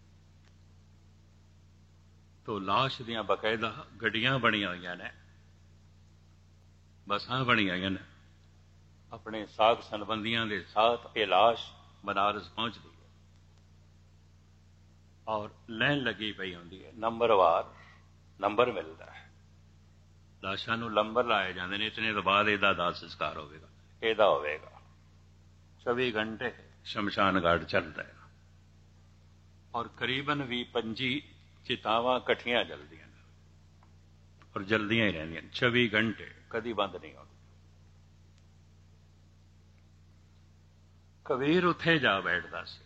[SPEAKER 1] ਤੋ ਲਾਸ਼ ਦੀਆਂ ਬਕਾਇਦਾ ਗੱਡੀਆਂ ਬਣੀਆਂ ਹੋਈਆਂ ਨੇ, ਬੱਸਾਂ ਬਣੀਆਂ ਹੋਈਆਂ ਨੇ, ਆਪਣੇ ਸਾਕ ਸੰਬੰਧੀਆਂ ਦੇ ਸਾਥ ਇਹ ਲਾਸ਼ ਬਨਾਰਸ ਪਹੁੰਚਦੀ ਹੈ। ਔਰ ਲਾਈਨ ਲੱਗੀ ਪਈ ਹੁੰਦੀ ਹੈ, ਨੰਬਰਵਾਰ ਨੰਬਰ ਮਿਲਦਾ ਹੈ, ਲਾਸ਼ਾਂ ਨੂੰ ਨੰਬਰ ਲਾਏ ਜਾਂਦੇ ਨੇ। ਇਤਨੇ ਤੋਂ ਬਾਅਦ ਇਹਦਾ ਦਾਹ ਸੰਸਕਾਰ ਹੋਵੇਗਾ, ਇਹਦਾ ਹੋਵੇਗਾ। 24 ਘੰਟੇ ਸ਼ਮਸ਼ਾਨ ਘਾਟ ਚੱਲਦਾ ਹੈ, ਔਰ ਕਰੀਬਨ 20-25 ਚਿਤਾਵਾਂ ਇਕੱਠੀਆਂ ਜਲਦੀਆਂ ਨੇ, ਔਰ ਜਲਦੀਆਂ ਹੀ ਰਹਿੰਦੀਆਂ 24 ਘੰਟੇ, ਕਦੀ ਬੰਦ ਨਹੀਂ ਹੁੰਦੀ। ਕਬੀਰ ਉੱਥੇ ਜਾ ਬੈਠਦਾ ਸੀ।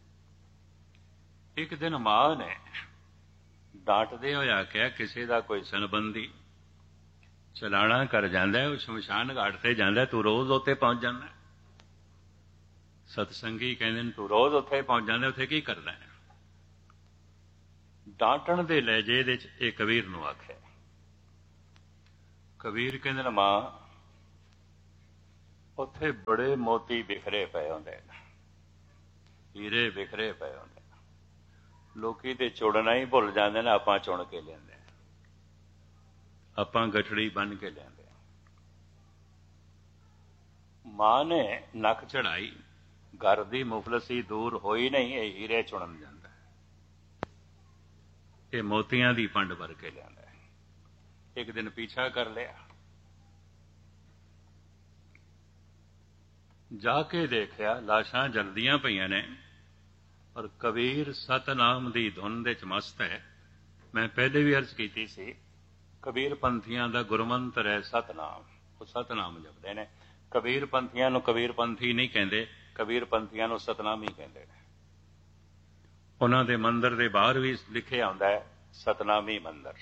[SPEAKER 1] ਇੱਕ ਦਿਨ ਮਾਂ ਨੇ ਡਾਂਟਦੇ ਹੋਇਆ ਕਿਹਾ, ਕਿਸੇ ਦਾ ਕੋਈ ਸੰਬੰਧੀ ਚਲਾਣਾ ਕਰ ਜਾਂਦਾ, ਉਹ ਸ਼ਮਸ਼ਾਨ ਘਾਟ ਤੇ ਜਾਂਦਾ, ਤੂੰ ਰੋਜ਼ ਉੱਥੇ ਪਹੁੰਚ ਜਾਂਦਾ। ਸਤਸੰਗੀ ਕਹਿੰਦੇ ਨੇ, ਤੂੰ ਰੋਜ਼ ਉੱਥੇ ਪਹੁੰਚ ਜਾਂਦਾ, ਉੱਥੇ ਕੀ ਕਰਦਾ ਹੈ? ਡਾਂਟਣ ਦੇ ਲਹਿਜੇ ਦੇ 'ਚ ਇਹ ਕਬੀਰ ਨੂੰ ਆਖਿਆ, ਕਬੀਰ ਕਹਿੰਦੇ ਨੇ ਮਾਂ ਉੱਥੇ ਬੜੇ ਮੋਤੀ ਬਿਖਰੇ ਪਏ ਹੁੰਦੇ ਨੇ, ਹੀਰੇ ਬਿਖਰੇ ਪਏ ਹੁੰਦੇ ਨੇ। ਲੋਕੀ ਤੇ ਚੁਣਨਾ ਹੀ ਭੁੱਲ ਜਾਂਦੇ ਨੇ, ਆਪਾਂ ਚੁਣ ਕੇ ਲਿਆਂਦੇ, ਆਪਾਂ ਗਠੜੀ ਬੰਨ੍ਹ ਕੇ ਲਿਆਂਦੇ। ਮਾਂ ਨੇ ਨੱਕ ਚੜਾਈ, ਘਰ ਦੀ ਮੁਫਲਸੀ ਦੂਰ ਹੋਈ ਨਹੀਂ, ਇਹ ਹੀਰੇ ਚੁਣਨ ਜਾਂਦਾ, ਇਹ ਮੋਤੀਆਂ ਦੀ ਪੰਡ ਭਰ ਕੇ ਲਿਆਂਦਾ। ਇੱਕ ਦਿਨ ਪੀਛਾ ਕਰ ਲਿਆ, ਜਾ ਕੇ ਦੇਖਿਆ ਲਾਸ਼ਾਂ ਜਲਦੀਆਂ ਪਈਆਂ ਨੇ, ਔਰ ਕਬੀਰ ਸਤਨਾਮ ਦੀ ਧੁਨ ਦੇ ਚ ਮਸਤ ਹੈ। ਮੈਂ ਪਹਿਲੇ ਵੀ ਅਰਜ਼ ਕੀਤੀ ਸੀ, ਕਬੀਰ ਪੰਥੀਆਂ ਦਾ ਗੁਰਮੰਤਰ ਹੈ ਸਤਨਾਮ, ਉਹ ਸਤਨਾਮ ਜਪਦੇ ਨੇ। ਕਬੀਰ ਪੰਥੀਆਂ ਨੂੰ ਕਬੀਰ ਪੰਥੀ ਨਹੀਂ ਕਹਿੰਦੇ, ਕਬੀਰ ਪੰਥੀਆਂ ਨੂੰ ਸਤਨਾਮ ਹੀ ਕਹਿੰਦੇ ਨੇ। ਉਹਨਾਂ ਦੇ ਮੰਦਰ ਦੇ ਬਾਹਰ ਵੀ ਲਿਖਿਆ ਆਉਂਦਾ ਹੈ ਸਤਨਾਮੀ ਮੰਦਰ।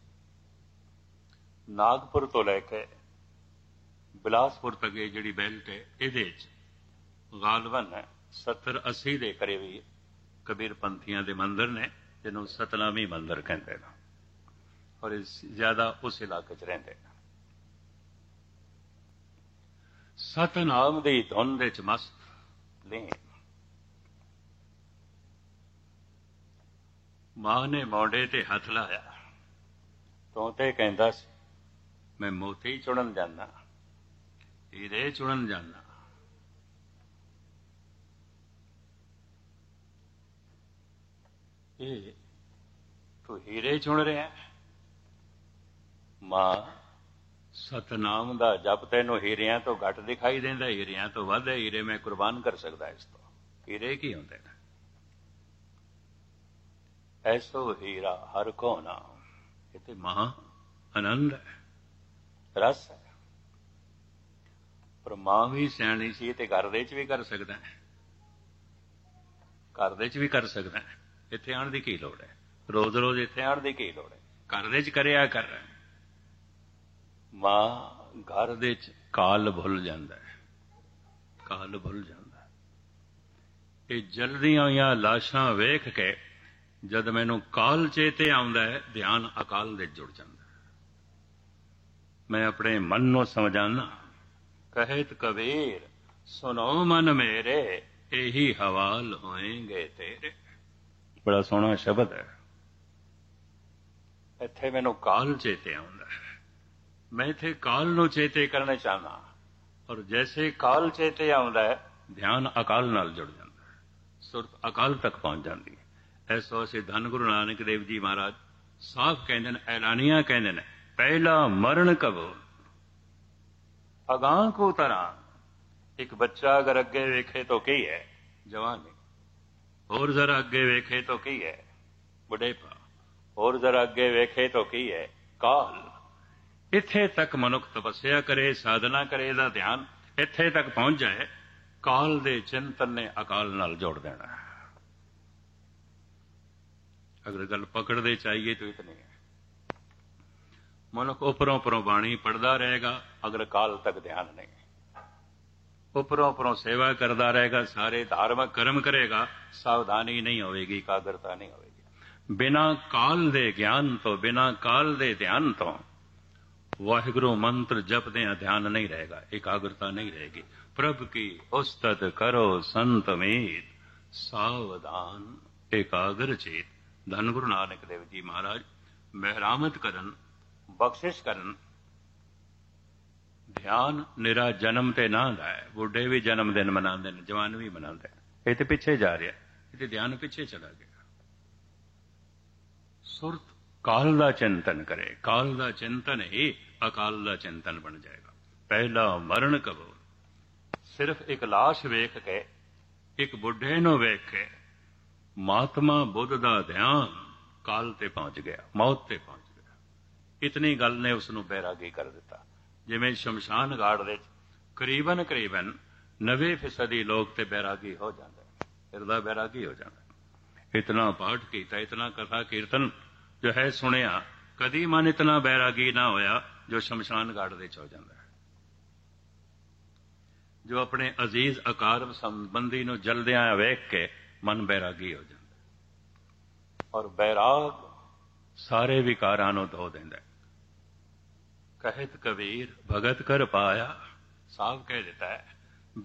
[SPEAKER 1] ਨਾਗਪੁਰ ਤੋਂ ਲੈ ਕੇ ਬਿਲਾਸਪੁਰ ਤੱਕ ਇਹ ਜਿਹੜੀ ਬੈਲਟ ਹੈ, ਇਹਦੇ 'ਚ ਗਾਲਬਨ 70-80 ਦੇ ਕਰੀਬ ਕਬੀਰ ਪੰਥੀਆਂ ਦੇ ਮੰਦਰ ਨੇ, ਜਿਹਨੂੰ ਸਤਨਾਮੀ ਮੰਦਰ ਕਹਿੰਦੇ ਨੇ, ਔਰ ਜ਼ਿਆਦਾ ਉਸ ਇਲਾਕੇ 'ਚ ਰਹਿੰਦੇ ਨੇ। ਸਤਨਾਮ ਦੀ ਧੁਨ ਦੇ 'ਚ ਮਸਤ ਲੀਨ। ਮਾਂ ਨੇ ਮੋਢੇ ਤੇ ਹੱਥ ਲਾਇਆ, ਤੂੰ ਤੇ ਕਹਿੰਦਾ ਸੀ ਮੈਂ ਮੋਤੀ ਚੁਣਨ ਜਾਂਦਾ, ਹੀਰੇ ਚੁਣਨ ਜਾਂਦਾ। ਇਹ ਤੂੰ ਹੀਰੇ ਚੁਣ ਰਿਹਾ? ਮਾਂ ਸਤਨਾਮ ਦਾ ਜਪ ਤੈਨੂੰ ਹੀਰਿਆਂ ਤੋਂ ਘੱਟ ਦਿਖਾਈ ਦਿੰਦਾ, ਹੀਰਿਆਂ ਤੋਂ ਵੱਧ ਹੈ। ਹੀਰੇ ਮੈਂ ਕੁਰਬਾਨ ਕਰ ਸਕਦਾ ਇਸ ਤੋਂ। ਹੀਰੇ ਕੀ ਹੁੰਦੇ ਨੇ? ਐਸੋ ਹੀਰਾ ਹਰ ਕੋ ਨਾਮ। ਇਹ ਤੇ ਮਹਾ ਆਨੰਦ ਹੈ, ਰਸ ਹੈ। ਪਰ ਮਾਂ ਵੀ ਸਿਆਣੀ ਸੀ, ਤੇ ਘਰ ਦੇ 'ਚ ਵੀ ਕਰ ਸਕਦਾ ਹੈ, ਘਰ ਦੇ 'ਚ ਵੀ ਕਰ ਸਕਦਾ ਹੈ। ਇੱਥੇ ਆਉਣ ਦੀ ਕੀ ਲੋੜ ਹੈ? ਰੋਜ਼ ਰੋਜ਼ ਇੱਥੇ ਆਉਣ ਦੀ ਕੀ ਲੋੜ ਹੈ? ਘਰ ਦੇ 'ਚ ਕਰਿਆ ਕਰ। ਮਾਂ ਘਰ ਦੇ 'ਚ ਕਾਲ ਭੁੱਲ ਜਾਂਦਾ ਹੈ, ਕਾਲ ਭੁੱਲ ਜਾਂਦਾ। ਇਹ ਜਲਦੀਆਂ ਹੋਈਆਂ ਲਾਸ਼ਾਂ ਵੇਖ ਕੇ ਜਦ ਮੈਨੂੰ ਕਾਲ ਚੇਤੇ ਆਉਂਦਾ ਹੈ, ਧਿਆਨ ਅਕਾਲ ਦੇ ਜੁੜ ਜਾਂਦਾ। ਮੈਂ ਆਪਣੇ ਮਨ ਨੂੰ ਸਮਝਾਨਾ, ਕਹਿਤ ਕਬੀਰ ਸੁਨੋ ਮਨ ਮੇਰੇ, ਇਹੀ ਹਵਾਲ ਹੋਏਂਗੇ ਤੇਰੇ। ਬੜਾ ਸੋਹਣਾ ਸ਼ਬਦ ਹੈ। ਇੱਥੇ ਮੈਨੂੰ ਕਾਲ ਚੇਤੇ ਆਉਂਦਾ ਹੈ, ਮੈਂ ਇੱਥੇ ਕਾਲ ਨੂੰ ਚੇਤੇ ਕਰਨਾ ਚਾਹਨਾ, ਔਰ ਜੈਸੇ ਕਾਲ ਚੇਤੇ ਆਉਂਦਾ ਹੈ, ਧਿਆਨ ਅਕਾਲ ਨਾਲ ਜੁੜ ਜਾਂਦਾ ਹੈ, ਸੁਰਤ ਅਕਾਲ ਤੱਕ ਪਹੁੰਚ ਜਾਂਦੀ ਹੈ। ਐਸੋ ਅਸੀਂ ਧੰਨ ਗੁਰੂ ਨਾਨਕ ਦੇਵ ਜੀ ਮਹਾਰਾਜ ਸਾਫ਼ ਕਹਿੰਦੇ ਨੇ, ਐਲਾਨੀਆਂ ਕਹਿੰਦੇ ਨੇ, ਪਹਿਲਾ ਮਰਨ ਕਬੋ ਅਗਾਂਹ ਕੋ ਤਰਾਂ। ਇੱਕ ਬੱਚਾ ਅਗਰ ਅੱਗੇ ਵੇਖੇ ਤਾਂ ਕੀ ਹੈ? ਜਵਾਨੀ। ਹੋਰ ਜ਼ਰਾ ਅੱਗੇ ਵੇਖੇ ਤਾਂ ਕੀ ਹੈ? ਬੁਢੇਪਾ। ਹੋਰ ਜ਼ਰਾ ਅੱਗੇ ਵੇਖੇ ਤਾਂ ਕੀ ਹੈ? ਕਾਲ। ਇੱਥੇ ਤੱਕ ਮਨੁੱਖ ਤਪੱਸਿਆ ਕਰੇ, ਸਾਧਨਾ ਕਰੇ, ਇਹਦਾ ਧਿਆਨ ਇੱਥੇ ਤੱਕ ਪਹੁੰਚ ਜਾਏ, ਕਾਲ ਦੇ ਚਿੰਤਨ ਨੇ ਅਕਾਲ ਨਾਲ ਜੋੜ ਦੇਣਾ। ਅਗਰ ਗੱਲ ਪਕੜਦੇ ਚਾਹੀਏ ਤਾਂ ਇਤਨੀ ਹੈ। ਮਨੁੱਖ ਉੱਪਰੋਂ ਉੱਪਰੋਂ ਬਾਣੀ ਪੜ੍ਹਦਾ ਰਹੇਗਾ, ਅਗਰ ਕਾਲ ਤੱਕ ਧਿਆਨ ਨਹੀਂ। ਉੱਪਰੋਂ ਉੱਪਰੋਂ ਸੇਵਾ ਕਰਦਾ ਰਹੇਗਾ, ਸਾਰੇ ਧਾਰਮਿਕ ਕਰਮ ਕਰੇਗਾ, ਸਾਵਧਾਨੀ ਨਹੀਂ ਹੋਵੇਗੀ, ਇਕਾਗਰਤਾ ਨਹੀਂ ਹੋਵੇਗੀ। ਬਿਨਾਂ ਕਾਲ ਦੇ ਗਿਆਨ ਤੋਂ, ਬਿਨਾਂ ਕਾਲ ਦੇ ਧਿਆਨ ਤੋਂ ਵਾਹਿਗੁਰੂ ਮੰਤਰ ਜਪਦਿਆਂ ਧਿਆਨ ਨਹੀਂ ਰਹੇਗਾ, ਇਕਾਗਰਤਾ ਨਹੀਂ ਰਹੇਗੀ। ਪ੍ਰਭ ਕੀ ਉਸਤਤ ਕਰੋ ਸੰਤ ਮੀਤ, ਸਾਵਧਾਨ ਇਕਾਗਰ ਚੇਤ। ਧੰਨ ਗੁਰੂ ਨਾਨਕ ਦੇਵ ਜੀ ਮਹਾਰਾਜ ਮਿਹਰਾਮਤ ਕਰਨ, ਬਖਸ਼ਿਸ਼ ਕਰਨ। ਧਿਆਨ ਨਿਰਾ ਜਨਮ ਤੇ ਨਾ ਦਾ ਹੈ। ਬੁੱਢੇ ਵੀ ਜਨਮ ਦਿਨ ਮਨਾਉਂਦੇ ਨੇ, ਜਵਾਨ ਵੀ ਮਨਾਉਂਦੇ ਨੇ। ਇਹ ਤੇ ਪਿੱਛੇ ਜਾ ਰਿਹਾ, ਇਹ ਤੇ ਧਿਆਨ ਪਿੱਛੇ ਚਲਾ ਗਿਆ। ਸੁਰਤ ਕਾਲ ਦਾ ਚਿੰਤਨ ਕਰੇ, ਕਾਲ ਦਾ ਚਿੰਤਨ ਹੀ ਅਕਾਲ ਦਾ ਚਿੰਤਨ ਬਣ ਜਾਏਗਾ। ਪਹਿਲਾ ਮਰਨ ਕਬੋ। ਸਿਰਫ ਇੱਕ ਲਾਸ਼ ਵੇਖ ਕੇ, ਇੱਕ ਬੁੱਢੇ ਨੂੰ ਵੇਖ ਕੇ ਮਹਾਤਮਾ ਬੁੱਧ ਦਾ ਧਿਆਨ ਕਾਲ ਤੇ ਪਹੁੰਚ ਗਿਆ, ਮੌਤ ਤੇ ਪਹੁੰਚ ਗਿਆ। ਇਤਨੀ ਗੱਲ ਨੇ ਉਸ ਨੂੰ ਬੈਰਾਗੀ ਕਰ ਦਿੱਤਾ। ਜਿਵੇਂ ਸ਼ਮਸ਼ਾਨ ਘਾਟ ਦੇ ਕਰੀਬਨ 90% ਲੋਕ ਤੇ ਬੈਰਾਗੀ ਹੋ ਜਾਂਦੇ, ਹਿਰਦਾ ਬੈਰਾਗੀ ਹੋ ਜਾਂਦਾ। ਇਤਨਾ ਪਾਠ ਕੀਤਾ, ਇਤਨਾ ਕਥਾ ਕੀਰਤਨ ਜੋ ਹੈ ਸੁਣਿਆ, ਕਦੀ ਮਨ ਇਤਨਾ ਬੈਰਾਗੀ ਨਾ ਹੋਇਆ ਜੋ ਸ਼ਮਸ਼ਾਨ ਘਾਟ ਦੇ ਚ ਹੋ ਜਾਂਦਾ ਹੈ। ਜੋ ਆਪਣੇ ਅਜ਼ੀਜ਼ ਅਕਾਰਬ ਸੰਬੰਧੀ ਨੂੰ ਜਲਦਿਆਂ ਵੇਖ ਕੇ ਮਨ ਬੈਰਾਗੀ ਹੋ ਜਾਂਦਾ, ਔਰ ਬੈਰਾਗ ਸਾਰੇ ਵਿਕਾਰਾਂ ਨੂੰ ਧੋ ਦਿੰਦਾ। ਕਹਿਤ ਕਬੀਰ ਭਗਤ ਕਰ ਪਾਇਆ। ਸਾਫ ਕਹਿ ਦਿੱਤਾ ਹੈ